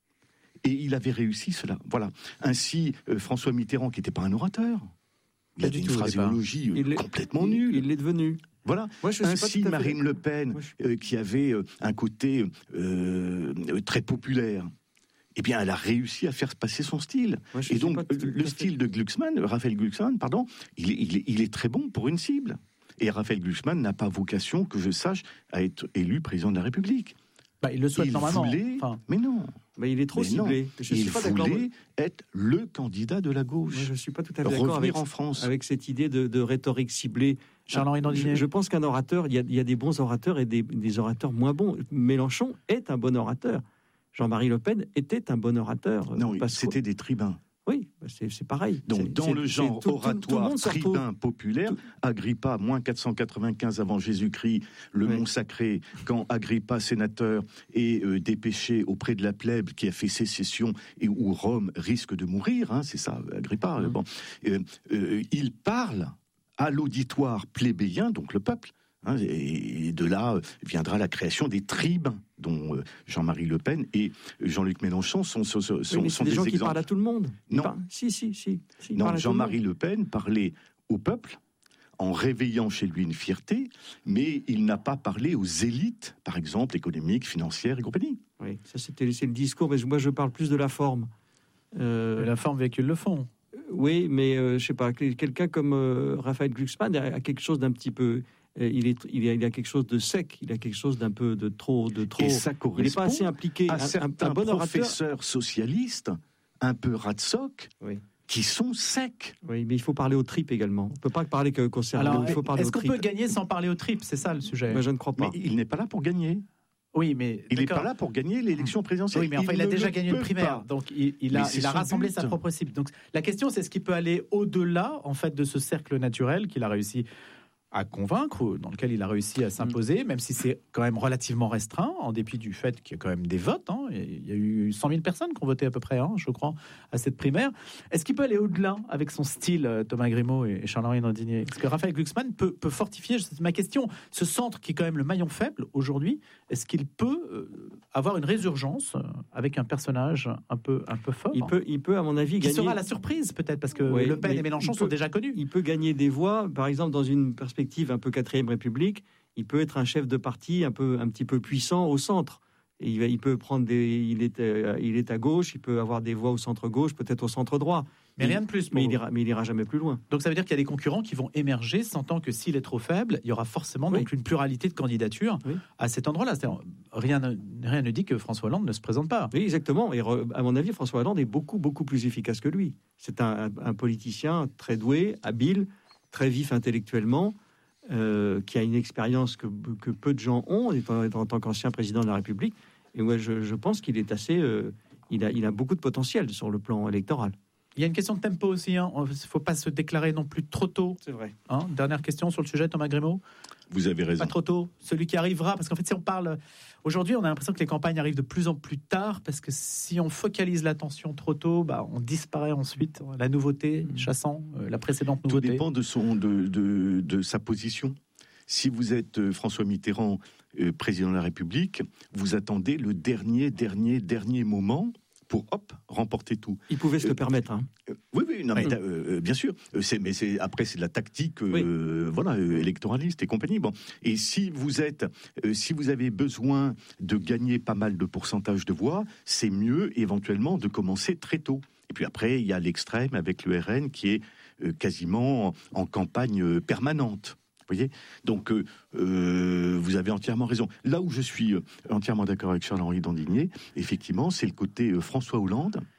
Et il avait réussi cela. Voilà. Ainsi, euh, François Mitterrand, qui n'était pas un orateur, il avait une phraséologie euh, complètement nulle. Il l'est devenu. Voilà. Moi, je Ainsi, Marine Le Pen, euh, qui avait euh, un côté euh, très populaire, eh bien, elle a réussi à faire passer son style. Moi, et donc, le style de Glucksmann, Raphaël Glucksmann, pardon, il est, il, est, il est très bon pour une cible. Et Raphaël Glucksmann n'a pas vocation, que je sache, à être élu président de la République. Bah, il le souhaite il normalement. Voulait, enfin... Mais non. Mais il est trop mais ciblé. Non. Je il suis pas voulait être le candidat de la gauche. Moi, je ne suis pas tout à fait d'accord avec, en France. avec cette idée de, de rhétorique ciblée. Charles-Henri Dandinet. Je, je pense qu'un orateur, il y, a, il y a des bons orateurs et des, des orateurs moins bons. Mélenchon est un bon orateur. Jean-Marie Le Pen était un bon orateur. Non, c'était des tribuns. Oui, c'est, c'est pareil. Donc, c'est, dans c'est, le genre tout, oratoire tout, tout tribun populaire, tout... Agrippa, moins quatre cent quatre-vingt-quinze avant Jésus-Christ, le oui. Mont Sacré, quand Agrippa, sénateur, est euh, dépêché auprès de la plèbe qui a fait sécession et où Rome risque de mourir, hein, c'est ça, Agrippa, mmh. bon, euh, euh, il parle à l'auditoire plébéien, donc le peuple, hein, et de là viendra la création des tribuns, dont Jean-Marie Le Pen et Jean-Luc Mélenchon sont, sont, sont, oui, sont des, des gens exemples. Qui parlent à tout le monde. Non, parlent... si, si, si. si non, Jean-Marie Le Pen parlait au peuple en réveillant chez lui une fierté, mais il n'a pas parlé aux élites, par exemple économiques, financières et compagnie. Oui, ça c'était c'est le discours, mais moi je parle plus de la forme. Euh... La forme véhicule le fond. Oui, mais euh, je sais pas, quelqu'un comme euh, Raphaël Glucksmann a quelque chose d'un petit peu. Il, est, il, a, il a quelque chose de sec, il a quelque chose d'un peu de trop, de trop. Et ça correspond il n'est pas assez impliqué. À un, certains un bon professeurs orateur. socialistes, un peu ratsoc, oui. qui sont secs. Oui, mais il faut parler aux tripes également. On ne peut pas parler que concernant. Alors, il faut parler est-ce aux qu'on tripes. peut gagner sans parler aux tripes? C'est ça le sujet. Ben, je ne crois pas. Mais il n'est pas là pour gagner. Oui, mais il n'est pas là pour gagner l'élection présidentielle. Oui, mais enfin, il, il a déjà gagné une primaire, pas. donc il, il a, il a rassemblé but. sa propre cible. Donc la question, c'est est-ce qu'il peut aller au-delà, en fait, de ce cercle naturel qu'il a réussi à convaincre, dans lequel il a réussi à s'imposer, même si c'est quand même relativement restreint, en dépit du fait qu'il y a quand même des votes. Hein. Il y a eu cent mille personnes qui ont voté à peu près, hein, je crois, à cette primaire. Est-ce qu'il peut aller au-delà avec son style, Thomas Grémaud et Charles-Henri Dandinet? Est-ce que Raphaël Glucksmann peut, peut fortifier, c'est ma question, ce centre qui est quand même le maillon faible aujourd'hui, est-ce qu'il peut euh, avoir une résurgence avec un personnage un peu, un peu fort? Il peut, il peut, à mon avis, qui gagner... sera la surprise peut-être, parce que oui, Le Pen et Mélenchon peut, sont déjà connus. Il peut gagner des voix, par exemple, dans une perspective un peu quatrième République, il peut être un chef de parti un peu, un petit peu puissant au centre. Et il, va, il peut prendre des, il est, euh, il est à gauche, il peut avoir des voix au centre gauche, peut-être au centre droit. Mais il, rien de plus. Mais il, ira, mais il ira jamais plus loin. Donc ça veut dire qu'il y a des concurrents qui vont émerger, sentant que s'il est trop faible, il y aura forcément oui. donc une pluralité de candidatures oui. à cet endroit-là. C'est-à-dire, rien, ne, rien ne dit que François Hollande ne se présente pas. Oui, exactement. Et re, à mon avis, François Hollande est beaucoup, beaucoup plus efficace que lui. C'est un, un, un politicien très doué, habile, très vif intellectuellement. Euh, qui a une expérience que, que peu de gens ont en, en tant qu'ancien président de la République. Et moi, je, je pense qu'il est assez... Euh, il, a, il a beaucoup de potentiel sur le plan électoral. Il y a une question de tempo aussi. Il hein. ne faut pas se déclarer non plus trop tôt. C'est vrai. Hein, dernière question sur le sujet, Thomas Grémaud. Vous avez raison. Pas trop tôt. Celui qui arrivera, parce qu'en fait, si on parle... Aujourd'hui, on a l'impression que les campagnes arrivent de plus en plus tard, parce que si on focalise l'attention trop tôt, bah, on disparaît ensuite. La nouveauté chassant euh, la précédente nouveauté. Tout dépend de, son, de, de, de sa position. Si vous êtes euh, François Mitterrand, euh, président de la République, vous attendez le dernier, dernier, dernier moment pour, hop, remporter tout. Il pouvait se euh, le permettre. Hein. Euh, oui, oui, non, oui. mais euh, bien sûr. C'est, mais c'est, après, c'est de la tactique euh, oui. voilà, euh, électoraliste et compagnie. Bon. Et si vous êtes, euh, si vous avez besoin de gagner pas mal de pourcentage de voix, c'est mieux éventuellement de commencer très tôt. Et puis après, il y a l'extrême avec le R N qui est euh, quasiment en, en campagne euh, permanente. Vous voyez ? Donc, euh, euh, vous avez entièrement raison. Là où je suis entièrement d'accord avec Charles-Henri Dandinet, effectivement, c'est le côté euh, François Hollande,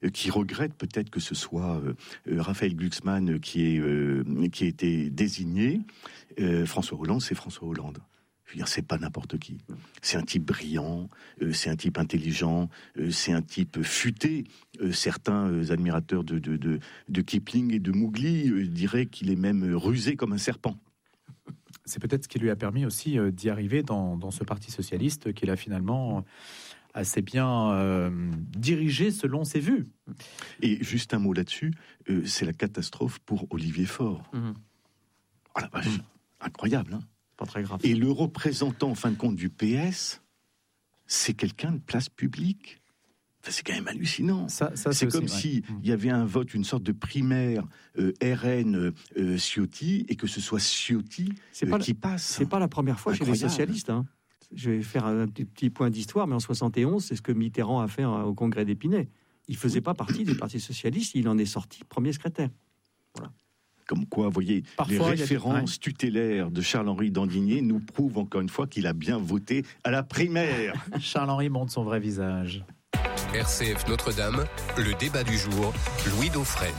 euh, qui regrette peut-être que ce soit euh, euh, Raphaël Glucksmann qui est euh, qui a été désigné. Euh, François Hollande, c'est François Hollande. Je veux dire, c'est pas n'importe qui. C'est un type brillant, euh, c'est un type intelligent, euh, c'est un type futé. Euh, certains euh, admirateurs de, de, de, de Kipling et de Mowgli euh, diraient qu'il est même rusé comme un serpent. C'est peut-être ce qui lui a permis aussi euh, d'y arriver dans, dans ce parti socialiste qu'il a finalement assez bien euh, dirigé selon ses vues. Et juste un mot là-dessus, euh, c'est la catastrophe pour Olivier Faure. Mmh. Oh la vache, mmh. Incroyable, hein. Pas très grave. Et le représentant, en fin de compte, du P S, c'est quelqu'un de place publique. Enfin, c'est quand même hallucinant. Ça, ça, c'est, c'est comme s'il ouais. y avait un vote, une sorte de primaire euh, R N euh, Ciotti, et que ce soit Ciotti c'est euh, pas qui la, passe. C'est pas la première fois Incroyable. Chez les socialistes. Hein. Je vais faire un petit, petit point d'histoire, mais en soixante et onze, c'est ce que Mitterrand a fait au congrès d'Épinay. Il faisait pas partie du Parti socialiste, il en est sorti premier secrétaire. Voilà. Comme quoi, vous voyez, Parfois, les références des... tutélaires de Charles-Henri Dandigné nous prouvent encore une fois qu'il a bien voté à la primaire. Charles-Henri montre son vrai visage. R C F Notre-Dame, le débat du jour, Louis Dauphren.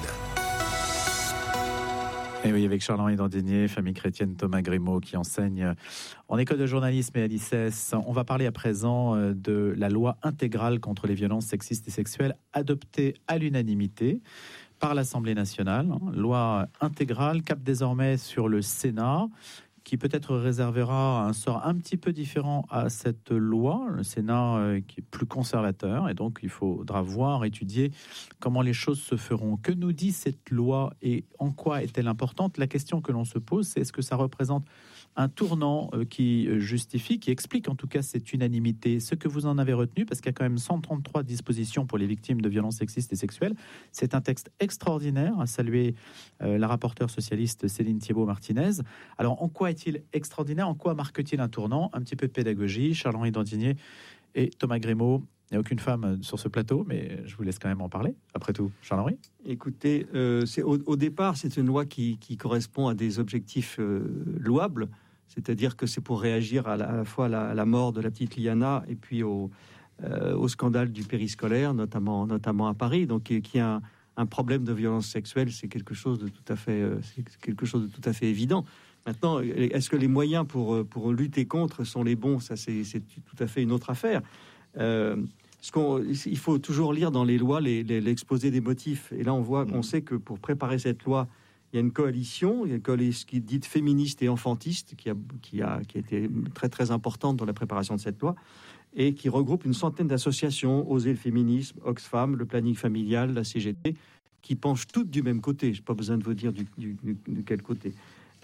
Et oui, avec Charles-Henri Dandigné, famille chrétienne Thomas Grimaud qui enseigne en école de journalisme et à l'I C E S. On va parler à présent de la loi intégrale contre les violences sexistes et sexuelles adoptée à l'unanimité par l'Assemblée nationale. Loi intégrale cap désormais sur le Sénat, qui peut-être réservera un sort un petit peu différent à cette loi. Le Sénat euh, qui est plus conservateur, et donc il faudra voir, étudier comment les choses se feront. Que nous dit cette loi et en quoi est-elle importante? La question que l'on se pose, c'est est-ce que ça représente un tournant euh, qui justifie, qui explique en tout cas cette unanimité? Ce que vous en avez retenu, parce qu'il y a quand même cent trente-trois dispositions pour les victimes de violences sexistes et sexuelles. C'est un texte extraordinaire, à saluer euh, la rapporteure socialiste Céline Thiébaut-Martinez. Alors, en quoi est-il extraordinaire? En quoi marque-t-il un tournant? Un petit peu de pédagogie. Charles-Henri Dandigné et Thomas Grimaud. Il n'y a aucune femme sur ce plateau, mais je vous laisse quand même en parler. Après tout, Charles-Henri. Écoutez, euh, c'est, au, au départ, c'est une loi qui, qui correspond à des objectifs euh, louables. C'est-à-dire que c'est pour réagir à la, à la fois à la, à la mort de la petite Liana et puis au, euh, au scandale du périscolaire, notamment, notamment à Paris. Donc, qui, qui a un, un problème de violence sexuelle, c'est quelque chose de tout à fait, euh, c'est quelque chose de tout à fait évident. Maintenant, est-ce que les moyens pour, pour lutter contre sont les bons? Ça, c'est, c'est tout à fait une autre affaire. Euh, ce qu'on, il faut toujours lire dans les lois les, les, l'exposé des motifs. Et là, on voit, on sait que pour préparer cette loi, il y a une coalition, il y a une coalition qui est dite féministe et enfantiste, qui a, qui a, qui a été très très importante dans la préparation de cette loi, et qui regroupe une centaine d'associations, Oser le féminisme, Oxfam, le planning familial, la C G T, qui penchent toutes du même côté. Je n'ai pas besoin de vous dire du, du, du, de quel côté.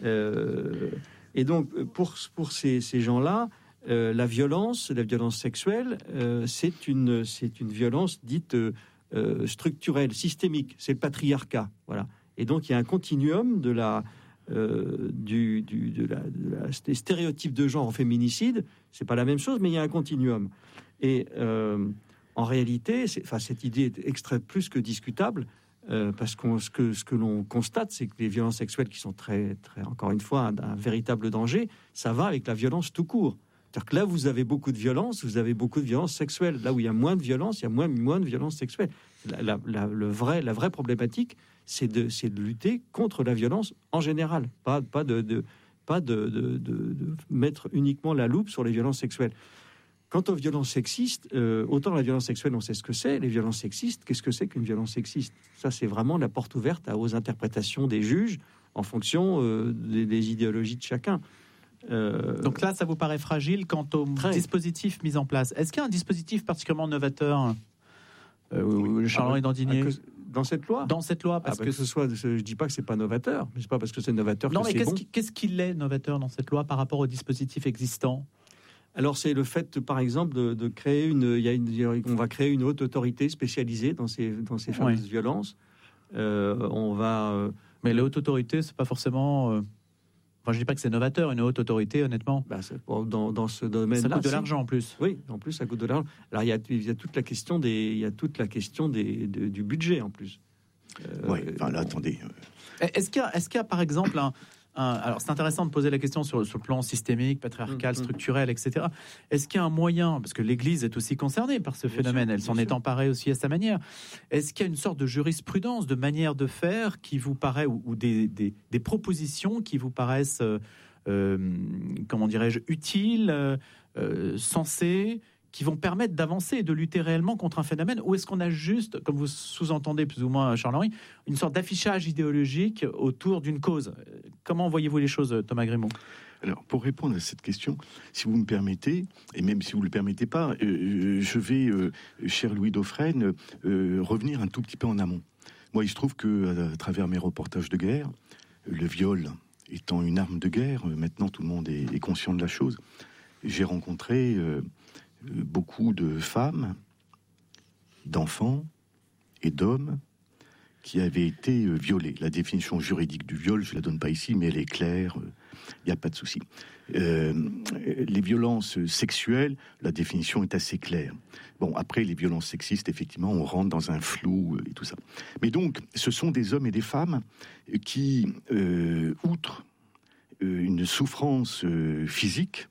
Euh, et donc, pour, pour ces, ces gens-là, euh, la violence, la violence sexuelle, euh, c'est une, c'est une violence dite euh, structurelle, systémique. C'est le patriarcat, voilà. Et donc, il y a un continuum de la, euh, du, du, de la, de la, des stéréotypes de genre en féminicide. C'est pas la même chose, mais il y a un continuum. Et euh, en réalité, c'est, enfin, cette idée est extrêmement plus que discutable. Euh, parce que ce que ce que l'on constate, c'est que les violences sexuelles, qui sont très, très encore une fois, un, un véritable danger, ça va avec la violence tout court. C'est-à-dire que là, vous avez beaucoup de violence, vous avez beaucoup de violence sexuelle. Là où il y a moins de violence, il y a moins, moins de violence sexuelle. La, la, la, le vrai, la vraie problématique, c'est de, c'est de lutter contre la violence en général, pas, pas, de, de, pas de, de, de, de mettre uniquement la loupe sur les violences sexuelles. Quant aux violences sexistes, euh, autant la violence sexuelle, on sait ce que c'est. Les violences sexistes, qu'est-ce que c'est qu'une violence sexiste? Ça, c'est vraiment la porte ouverte aux interprétations des juges en fonction euh, des, des idéologies de chacun. Euh... Donc là, ça vous paraît fragile quant au Très. dispositif mis en place. Est-ce qu'il y a un dispositif particulièrement novateur, euh, oui. Charles-Henri Dandigné, dans cette loi? Dans cette loi, parce ah, bah, que que ce soit, je dis pas que c'est pas novateur, mais c'est pas parce que c'est novateur non, que mais c'est qu'est-ce bon. Qui, qu'est-ce qu'il est novateur dans cette loi par rapport au dispositif existant? Alors, c'est le fait, par exemple, de, de créer une, il y a une, on va créer une haute autorité spécialisée dans ces, dans ces fameuses oui. violences. Euh, on va. Euh, mais la haute autorité, c'est pas forcément. Euh... Enfin, je dis pas que c'est novateur, une haute autorité, honnêtement. Bah, c'est, dans, dans ce domaine-là, ça coûte de c'est... l'argent en plus. Oui, en plus, ça coûte de l'argent. Alors, il y a, il y a toute la question des, il y a toute la question des, de, du budget en plus. Euh, oui. Enfin, là, attendez. Est-ce qu'il y a, est-ce qu'il y a par exemple un un, alors c'est intéressant de poser la question sur, sur le plan systémique, patriarcal, Mmh, mmh. structurel, et cetera. Est-ce qu'il y a un moyen, parce que l'Église est aussi concernée par ce Bien phénomène, sûr, elle s'en bien est sûr. emparée aussi à sa manière. Est-ce qu'il y a une sorte de jurisprudence, de manière de faire qui vous paraît, ou, ou des, des, des propositions qui vous paraissent, euh, euh, comment dirais-je, utiles, euh, euh, sensées, qui vont permettre d'avancer et de lutter réellement contre un phénomène, ou est-ce qu'on a juste, comme vous sous-entendez plus ou moins, Charles-Henri, une sorte d'affichage idéologique autour d'une cause? Comment voyez-vous les choses, Thomas Grimaud? Alors, pour répondre à cette question, si vous me permettez, et même si vous ne le permettez pas, euh, je vais, euh, cher Louis Dauphren, euh, revenir un tout petit peu en amont. Moi, il se trouve que, à travers mes reportages de guerre, le viol étant une arme de guerre, euh, maintenant tout le monde est, est conscient de la chose, j'ai rencontré euh, beaucoup de femmes, d'enfants et d'hommes qui avaient été euh, violés. La définition juridique du viol, je ne la donne pas ici, mais elle est claire, il n'y a pas de souci. Euh, les violences sexuelles, la définition est assez claire. Bon, après, les violences sexistes, effectivement, on rentre dans un flou euh, et tout ça. Mais donc, ce sont des hommes et des femmes qui, euh, outre euh, une souffrance euh, physique,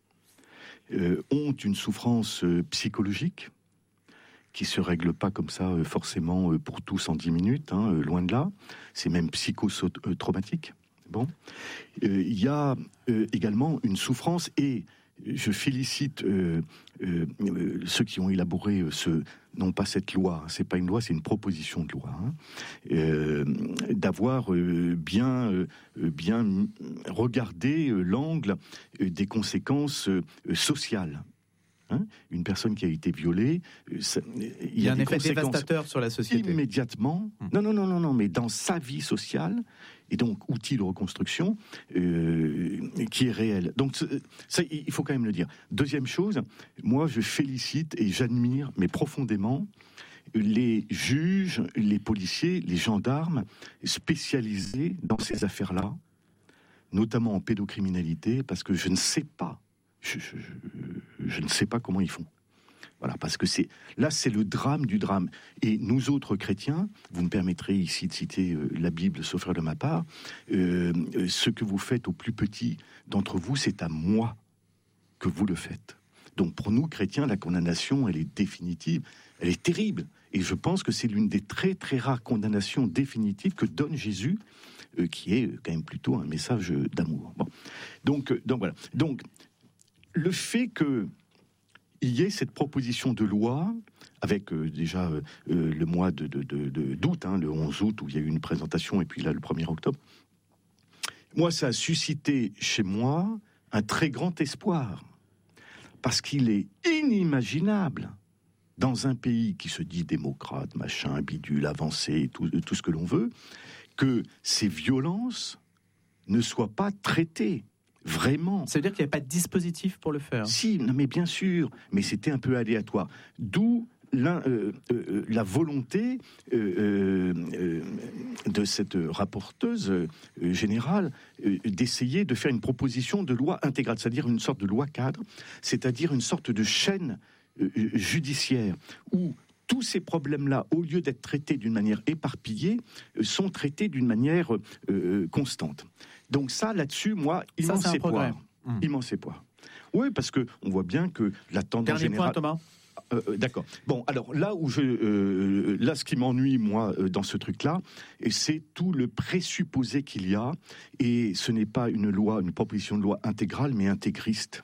euh, ont une souffrance euh, psychologique, qui se règle pas comme ça euh, forcément euh, pour tous en dix minutes, hein, euh, loin de là. C'est même psychotraumatique. Bon, euh, il y a euh, également une souffrance, et je félicite euh, euh, euh, ceux qui ont élaboré euh, ce, non pas cette loi, hein, c'est pas une loi, c'est une proposition de loi, hein, euh, d'avoir euh, bien, euh, bien regardé euh, l'angle euh, des conséquences euh, sociales. Hein, une personne qui a été violée, ça, il, Il y a un des effet conséquences dévastateur sur la société. Immédiatement. Hum. Non, non, non, non, non, mais dans sa vie sociale, et donc outil de reconstruction euh, qui est réel. Donc ça, il faut quand même le dire. Deuxième chose, moi je félicite et j'admire, mais profondément, les juges, les policiers, les gendarmes spécialisés dans ces affaires-là, notamment en pédocriminalité, parce que je ne sais pas, je, je, je, je ne sais pas comment ils font. Voilà, parce que c'est là, c'est le drame du drame. Et nous autres chrétiens, vous me permettrez ici de citer euh, la Bible, sauf erreur de ma part, euh, euh, ce que vous faites aux plus petits d'entre vous, c'est à moi que vous le faites. Donc pour nous chrétiens, la condamnation, elle est définitive, elle est terrible. Et je pense que c'est l'une des très très rares condamnations définitives que donne Jésus, euh, qui est quand même plutôt un message d'amour. Bon, donc euh, donc voilà. Donc le fait que il y ait cette proposition de loi, avec euh, déjà euh, le mois de, de, de, de, d'août, hein, le onze août, où il y a eu une présentation, et puis là, le premier octobre. Moi, ça a suscité chez moi un très grand espoir, parce qu'il est inimaginable, dans un pays qui se dit démocrate, machin, bidule, avancé, tout, tout ce que l'on veut, que ces violences ne soient pas traitées. Vraiment. Ça veut dire qu'il n'y avait pas de dispositif pour le faire? Si, non, mais bien sûr, mais c'était un peu aléatoire. D'où la, euh, euh, la volonté euh, euh, de cette rapporteuse euh, générale euh, d'essayer de faire une proposition de loi intégrale, c'est-à-dire une sorte de loi cadre, c'est-à-dire une sorte de chaîne euh, judiciaire où tous ces problèmes-là, au lieu d'être traités d'une manière éparpillée, euh, sont traités d'une manière euh, constante. Donc ça, là-dessus, moi, immense ça, espoir. Mmh. Immense espoir. Oui, parce que on voit bien que la tendance Dernier générale... point, Thomas. Euh, euh, d'accord. Bon, alors là où je, euh, là, ce qui m'ennuie moi euh, dans ce truc-là, et c'est tout le présupposé qu'il y a, et ce n'est pas une loi, une proposition de loi intégrale, mais intégriste.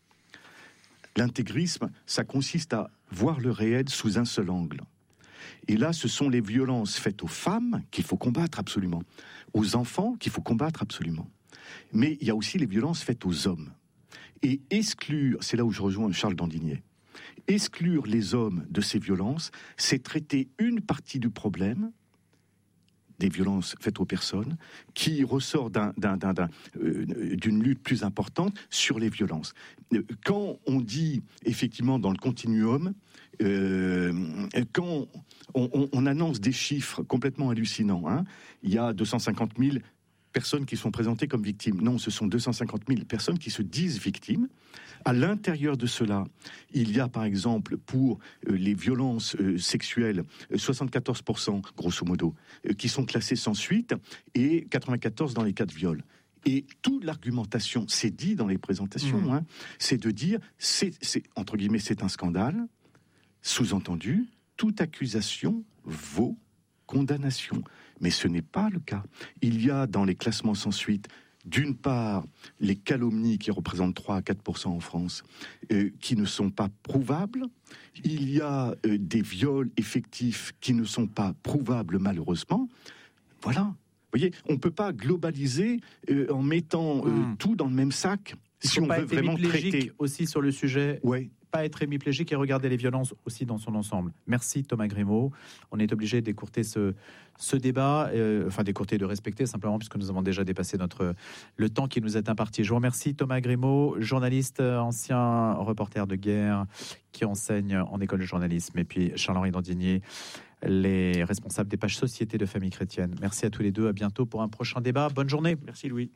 L'intégrisme, ça consiste à voir le réel sous un seul angle. Et là, ce sont les violences faites aux femmes qu'il faut combattre absolument, aux enfants qu'il faut combattre absolument. Mais il y a aussi les violences faites aux hommes. Et exclure, c'est là où je rejoins Charles Dandinier, exclure les hommes de ces violences, c'est traiter une partie du problème, des violences faites aux personnes, qui ressort d'un, d'un, d'un, d'un, euh, d'une lutte plus importante sur les violences. Quand on dit, effectivement, dans le continuum, euh, quand on, on, on annonce des chiffres complètement hallucinants, hein, il y a deux cent cinquante mille personnes qui sont présentées comme victimes. Non, ce sont deux cent cinquante mille personnes qui se disent victimes. À l'intérieur de cela, il y a par exemple pour euh, les violences euh, sexuelles, euh, soixante-quatorze pour cent grosso modo, euh, qui sont classées sans suite, et quatre-vingt-quatorze dans les cas de viol. Et toute l'argumentation, c'est dit dans les présentations, mmh. hein, c'est de dire, c'est, c'est, entre guillemets, c'est un scandale, sous-entendu, toute accusation vaut condamnation. Mais ce n'est pas le cas. Il y a dans les classements sans suite, d'une part, les calomnies qui représentent trois à quatre pour cent en France, euh, qui ne sont pas prouvables. Il y a euh, des viols effectifs qui ne sont pas prouvables, malheureusement. Voilà. Vous voyez, on ne peut pas globaliser euh, en mettant euh, mmh. tout dans le même sac. Il si on pas veut être vraiment traiter aussi sur le sujet. Ouais. Pas être hémiplégique et regarder les violences aussi dans son ensemble. Merci Thomas Grimaud. On est obligé d'écourter ce, ce débat, euh, enfin d'écourter, de respecter simplement, puisque nous avons déjà dépassé notre, le temps qui nous est imparti. Je vous remercie Thomas Grimaud, journaliste, ancien reporter de guerre, qui enseigne en école de journalisme, et puis Charles-Henri Dandinier, les responsables des pages Société de Famille Chrétienne. Merci à tous les deux, à bientôt pour un prochain débat. Bonne journée. Merci Louis.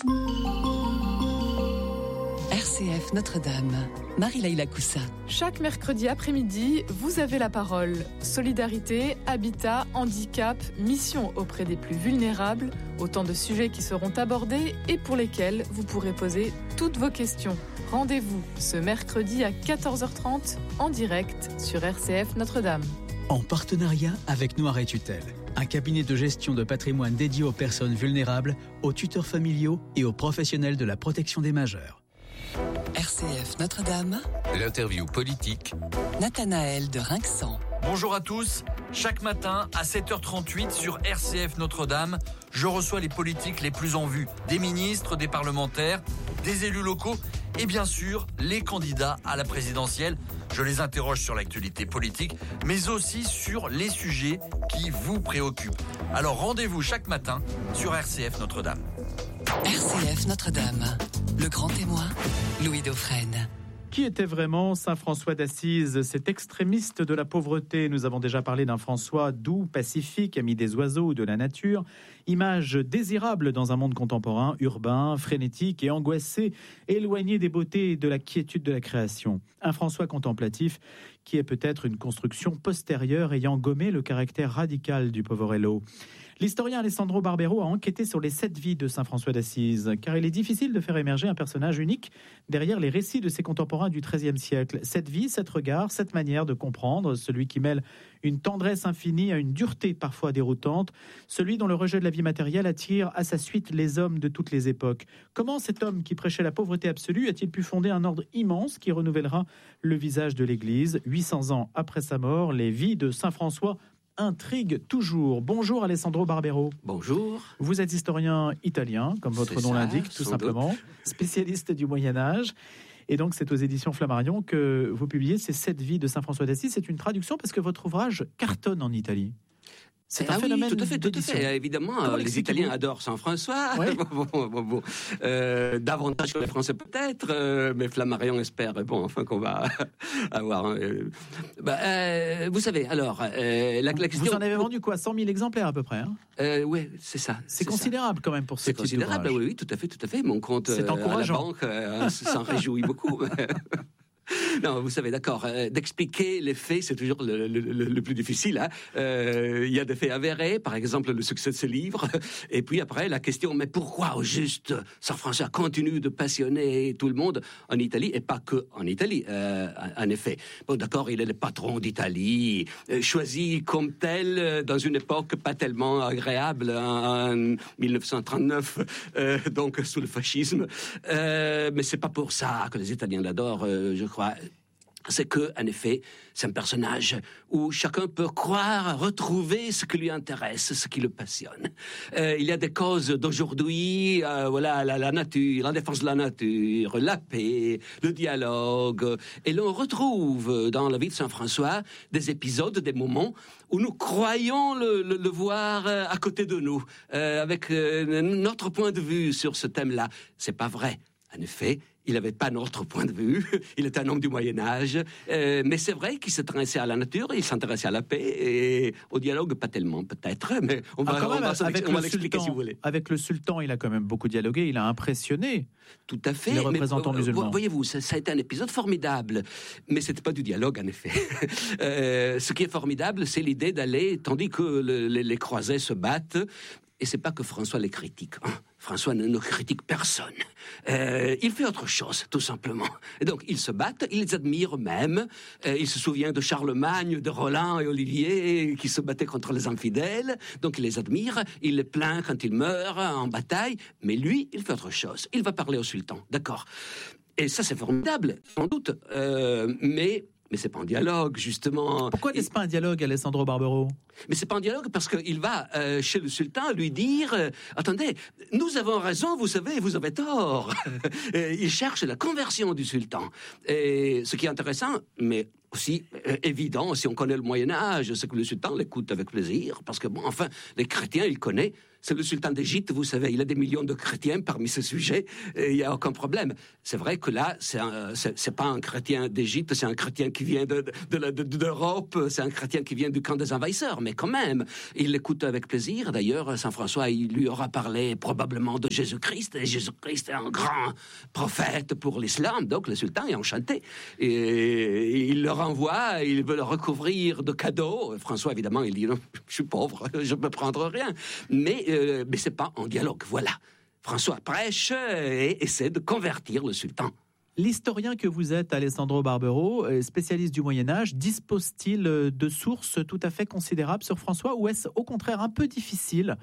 R C F Notre-Dame, Marie-Laïla Coussa. Chaque mercredi après-midi, vous avez la parole. Solidarité, habitat, handicap, mission auprès des plus vulnérables, autant de sujets qui seront abordés et pour lesquels vous pourrez poser toutes vos questions. Rendez-vous ce mercredi à quatorze heures trente en direct sur R C F Notre-Dame. En partenariat avec Noir et Tutelle, un cabinet de gestion de patrimoine dédié aux personnes vulnérables, aux tuteurs familiaux et aux professionnels de la protection des majeurs. R C F Notre-Dame. L'interview politique. Nathanaël de Rinxan. Bonjour à tous. Chaque matin à sept heures trente-huit sur R C F Notre-Dame, je reçois les politiques les plus en vue. Des ministres, des parlementaires, des élus locaux et bien sûr les candidats à la présidentielle. Je les interroge sur l'actualité politique, mais aussi sur les sujets qui vous préoccupent. Alors rendez-vous chaque matin sur R C F Notre-Dame. R C F Notre-Dame. Le grand témoin, Louis Dauphren. Qui était vraiment Saint François d'Assise, cet extrémiste de la pauvreté? Nous avons déjà parlé d'un François doux, pacifique, ami des oiseaux ou de la nature. Image désirable dans un monde contemporain, urbain, frénétique et angoissé, éloigné des beautés et de la quiétude de la création. Un François contemplatif qui est peut-être une construction postérieure ayant gommé le caractère radical du Poverello. L'historien Alessandro Barbero a enquêté sur les sept vies de Saint François d'Assise, car il est difficile de faire émerger un personnage unique derrière les récits de ses contemporains du treizième siècle. Sept vies, sept regards, sept manières de comprendre, celui qui mêle une tendresse infinie à une dureté parfois déroutante, celui dont le rejet de la vie matérielle attire à sa suite les hommes de toutes les époques. Comment cet homme qui prêchait la pauvreté absolue a-t-il pu fonder un ordre immense qui renouvellera le visage de l'Église? huit cents ans après sa mort, les vies de Saint François intrigue toujours. Bonjour Alessandro Barbero. Bonjour. Vous êtes historien italien, comme votre c'est nom ça, l'indique, tout simplement, doute. Spécialiste du Moyen-Âge. Et donc, c'est aux éditions Flammarion que vous publiez ces sept vies de Saint François d'Assise. C'est une traduction parce que votre ouvrage cartonne en Italie. C'est un ah phénomène oui, tout à fait, tout à d'édition. fait. Évidemment, Comment les Italiens adorent Saint François. Oui. bon, bon, bon, bon. Euh, davantage que les Français peut-être, euh, mais Flammarion espère, bon, enfin qu'on va avoir. Euh, bah, euh, vous savez, alors, euh, la, la question. Vous en avez vendu quoi, cent mille exemplaires à peu près hein euh, Oui, c'est ça. C'est, c'est considérable ça. quand même pour ce C'est type considérable, d'ouvrage. oui, oui, tout à fait, tout à fait. Mon compte c'est euh, encourageant. à la banque euh, s'en réjouit beaucoup. Non, vous savez, d'accord, euh, d'expliquer les faits, c'est toujours le, le, le, le plus difficile. Hein. Euh, il y a des faits avérés, par exemple le succès de ce livre, et puis après la question, mais pourquoi au juste Saint François continue de passionner tout le monde en Italie, et pas que en Italie, euh, en effet. Bon, d'accord, il est le patron d'Italie, euh, choisi comme tel euh, dans une époque pas tellement agréable, en, en dix-neuf cent trente-neuf, euh, donc sous le fascisme, euh, mais c'est pas pour ça que les Italiens l'adorent, euh, je crois. C'est que, en effet, c'est un personnage où chacun peut croire, retrouver ce qui lui intéresse, ce qui le passionne. Euh, il y a des causes d'aujourd'hui, euh, voilà, la, la nature, la défense de la nature, la paix, le dialogue. Et l'on retrouve dans la vie de Saint François des épisodes, des moments où nous croyons le, le, le voir à côté de nous, euh, avec euh, notre point de vue sur ce thème-là. C'est pas vrai. En effet, il n'avait pas notre point de vue, il était un homme du Moyen-Âge, euh, mais c'est vrai qu'il s'intéressait à la nature, il s'intéressait à la paix, et au dialogue, pas tellement peut-être, mais on va, ah, on va, avec on va le l'expliquer sultan, si vous voulez. Avec le sultan, il a quand même beaucoup dialogué, il a impressionné Tout à fait, les représentants mais, musulmans. Voyez-vous, ça, ça a été un épisode formidable, mais c'était pas du dialogue en effet. euh, ce qui est formidable, c'est l'idée d'aller, tandis que le, les, les croisés se battent, et c'est pas que François les critique. Hein. François ne, ne critique personne. Euh, il fait autre chose, tout simplement. Et donc, ils se battent, ils les admirent même. Euh, il se souvient de Charlemagne, de Roland et Olivier qui se battaient contre les infidèles. Donc, il les admire, il les plaint quand ils meurent en bataille. Mais lui, il fait autre chose. Il va parler au sultan, d'accord. Et ça, c'est formidable, sans doute. Euh, mais... Mais c'est pas un dialogue, justement. Pourquoi n'est-ce pas un dialogue, Alessandro Barbero ? Mais c'est pas un dialogue parce qu'il va euh, chez le sultan lui dire euh, « Attendez, nous avons raison, vous savez, vous avez tort. » Il cherche la conversion du sultan. Et ce qui est intéressant, mais aussi euh, évident, si on connaît le Moyen-Âge, c'est que le sultan l'écoute avec plaisir. Parce que, bon, enfin, les chrétiens, il connaît. C'est le sultan d'Égypte, vous savez, il a des millions de chrétiens parmi ses sujets, et il n'y a aucun problème. C'est vrai que là, c'est, un, c'est, c'est pas un chrétien d'Égypte, c'est un chrétien qui vient de, de, de, de, d'Europe, c'est un chrétien qui vient du camp des envahisseurs, mais quand même, il l'écoute avec plaisir. D'ailleurs, Saint François, il lui aura parlé probablement de Jésus-Christ, et Jésus-Christ est un grand prophète pour l'islam, donc le sultan est enchanté. Et il le renvoie, il veut le recouvrir de cadeaux. François, évidemment, il dit, non, je suis pauvre, je ne peux prendre rien. Mais Euh, mais c'est pas en dialogue, voilà. François prêche et essaie de convertir le sultan. L'historien que vous êtes, Alessandro Barbero, spécialiste du Moyen-Âge, dispose-t-il de sources tout à fait considérables sur François, ou est-ce au contraire un peu difficile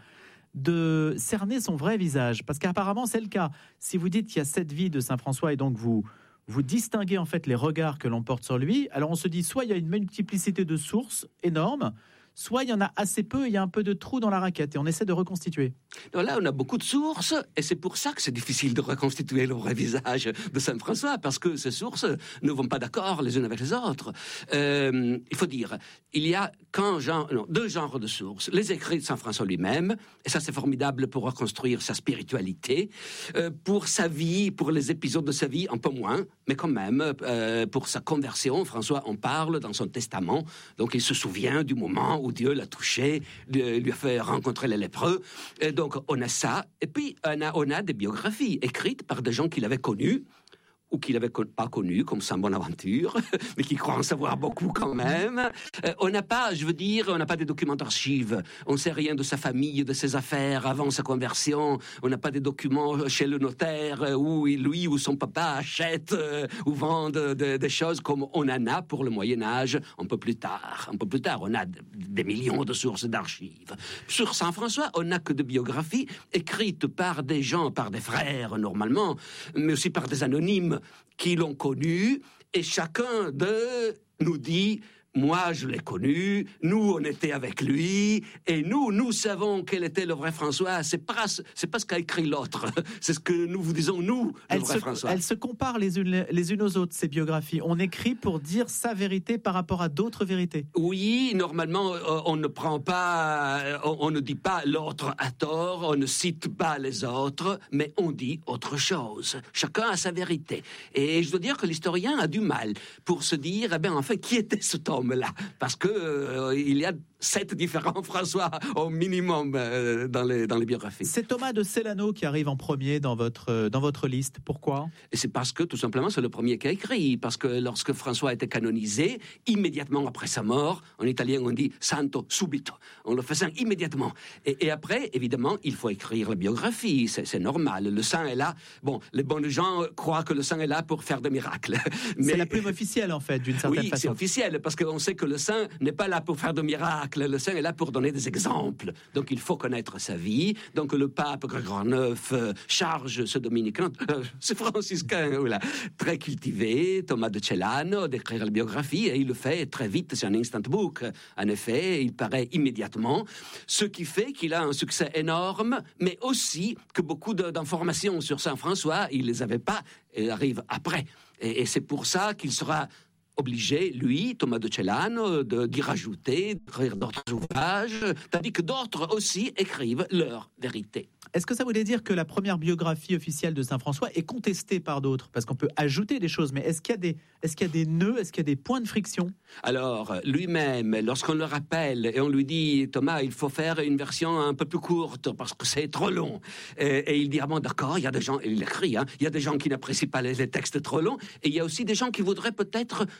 de cerner son vrai visage ? Parce qu'apparemment c'est le cas. Si vous dites qu'il y a cette vie de Saint François et donc vous, vous distinguez en fait les regards que l'on porte sur lui, alors on se dit soit il y a une multiplicité de sources énorme, soit il y en a assez peu et il y a un peu de trou dans la raquette et on essaie de reconstituer. Donc là, on a beaucoup de sources et c'est pour ça que c'est difficile de reconstituer le vrai visage de Saint François, parce que ces sources ne vont pas d'accord les unes avec les autres. Euh, il faut dire, il y a qu'un genre, non, deux genres de sources. Les écrits de Saint François lui-même, et ça c'est formidable pour reconstruire sa spiritualité. Euh, pour sa vie, pour les épisodes de sa vie, un peu moins, mais quand même, euh, pour sa conversion, François en parle dans son testament. Donc il se souvient du moment où Dieu l'a touché, lui a fait rencontrer les lépreux. Et donc, on a ça. Et puis, on a, on a des biographies écrites par des gens qu'il avait connus, ou qu'il n'avait pas connu, comme Saint Bonaventure, mais qui croit en savoir beaucoup quand même. Euh, on n'a pas, je veux dire, on n'a pas des documents d'archives. On ne sait rien de sa famille, de ses affaires avant sa conversion. On n'a pas des documents chez le notaire où lui ou son papa achètent euh, ou vendent de, des choses comme on en a pour le Moyen-Âge un peu plus tard. Un peu plus tard, on a d- des millions de sources d'archives. Sur Saint François, on n'a que des biographies écrites par des gens, par des frères normalement, mais aussi par des anonymes qui l'ont connu, et chacun d'eux nous dit « Moi, je l'ai connu, nous, on était avec lui, et nous, nous savons quel était le vrai François. » C'est pas, c'est pas ce qu'a écrit l'autre, c'est ce que nous vous disons, nous, le elles vrai se, François. Elles se comparent les unes, les unes aux autres, ces biographies. On écrit pour dire sa vérité par rapport à d'autres vérités. Oui, normalement, on ne prend pas, on, on ne dit pas l'autre a tort, on ne cite pas les autres, mais on dit autre chose. Chacun a sa vérité. Et je dois dire que l'historien a du mal pour se dire, eh bien, en fait, qui était cet homme-là ? Parce que euh, il y a sept différents François au minimum euh, dans, les, dans les biographies. C'est Thomas de Celano qui arrive en premier dans votre, dans votre liste. Pourquoi ? Et c'est parce que, tout simplement, c'est le premier qui a écrit. Parce que lorsque François a été canonisé, immédiatement après sa mort, en italien on dit « santo subito ». On le faisait immédiatement. Et, et après, évidemment, il faut écrire la biographie. C'est, c'est normal. Le saint est là. Bon, les bons gens croient que le saint est là pour faire des miracles. Mais... C'est la plume officielle, en fait, d'une certaine oui, façon. Oui, c'est officiel, parce qu'on sait que le saint n'est pas là pour faire de miracles. Le saint est là pour donner des exemples. Donc il faut connaître sa vie. Donc le pape Grégoire neuf euh, charge ce dominicain, euh, ce franciscain, voilà, très cultivé, Thomas de Celano, d'écrire la biographie, et il le fait très vite, c'est un instant book. En effet, il paraît immédiatement, ce qui fait qu'il a un succès énorme, mais aussi que beaucoup de, d'informations sur Saint François, il les avait pas, et arrivent après. Et, et c'est pour ça qu'il sera obligé, lui, Thomas de Celano, de, d'y rajouter, d'écrire d'autres ouvrages, tandis que d'autres aussi écrivent leur vérité. Est-ce que ça voulait dire que la première biographie officielle de Saint François est contestée par d'autres ? Parce qu'on peut ajouter des choses, mais est-ce qu'il y a des, est-ce qu'il y a des nœuds, est-ce qu'il y a des points de friction ? Alors, lui-même, lorsqu'on le rappelle et on lui dit « Thomas, il faut faire une version un peu plus courte parce que c'est trop long. » Et, et il dit « Ah bon, d'accord, il y a des gens, il écrit, hein, il y a des gens qui n'apprécient pas les, les textes trop longs, et il y a aussi des gens qui voudraient peut-être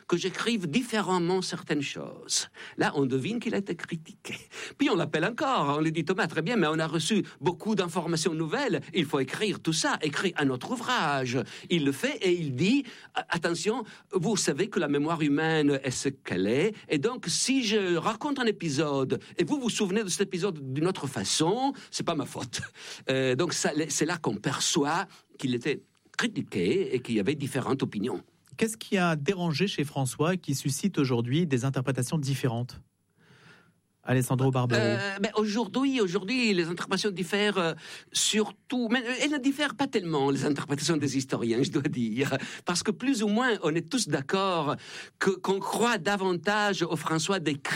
que j'écrive différemment certaines choses. Là, on devine qu'il a été critiqué. Puis on l'appelle encore, on lui dit, Thomas, très bien, mais on a reçu beaucoup d'informations nouvelles, il faut écrire tout ça, écrire un autre ouvrage. Il le fait et il dit, attention, vous savez que la mémoire humaine est ce qu'elle est, et donc si je raconte un épisode, et vous vous souvenez de cet épisode d'une autre façon, c'est pas ma faute. Euh, donc ça, c'est là qu'on perçoit qu'il était critiqué et qu'il y avait différentes opinions. Qu'est-ce qui a dérangé chez François qui suscite aujourd'hui des interprétations différentes ? Alessandro Barbero. Euh, ben aujourd'hui, aujourd'hui, les interprétations diffèrent euh, surtout, mais elles ne diffèrent pas tellement, les interprétations des historiens, je dois dire, parce que plus ou moins, on est tous d'accord que, qu'on croit davantage au François des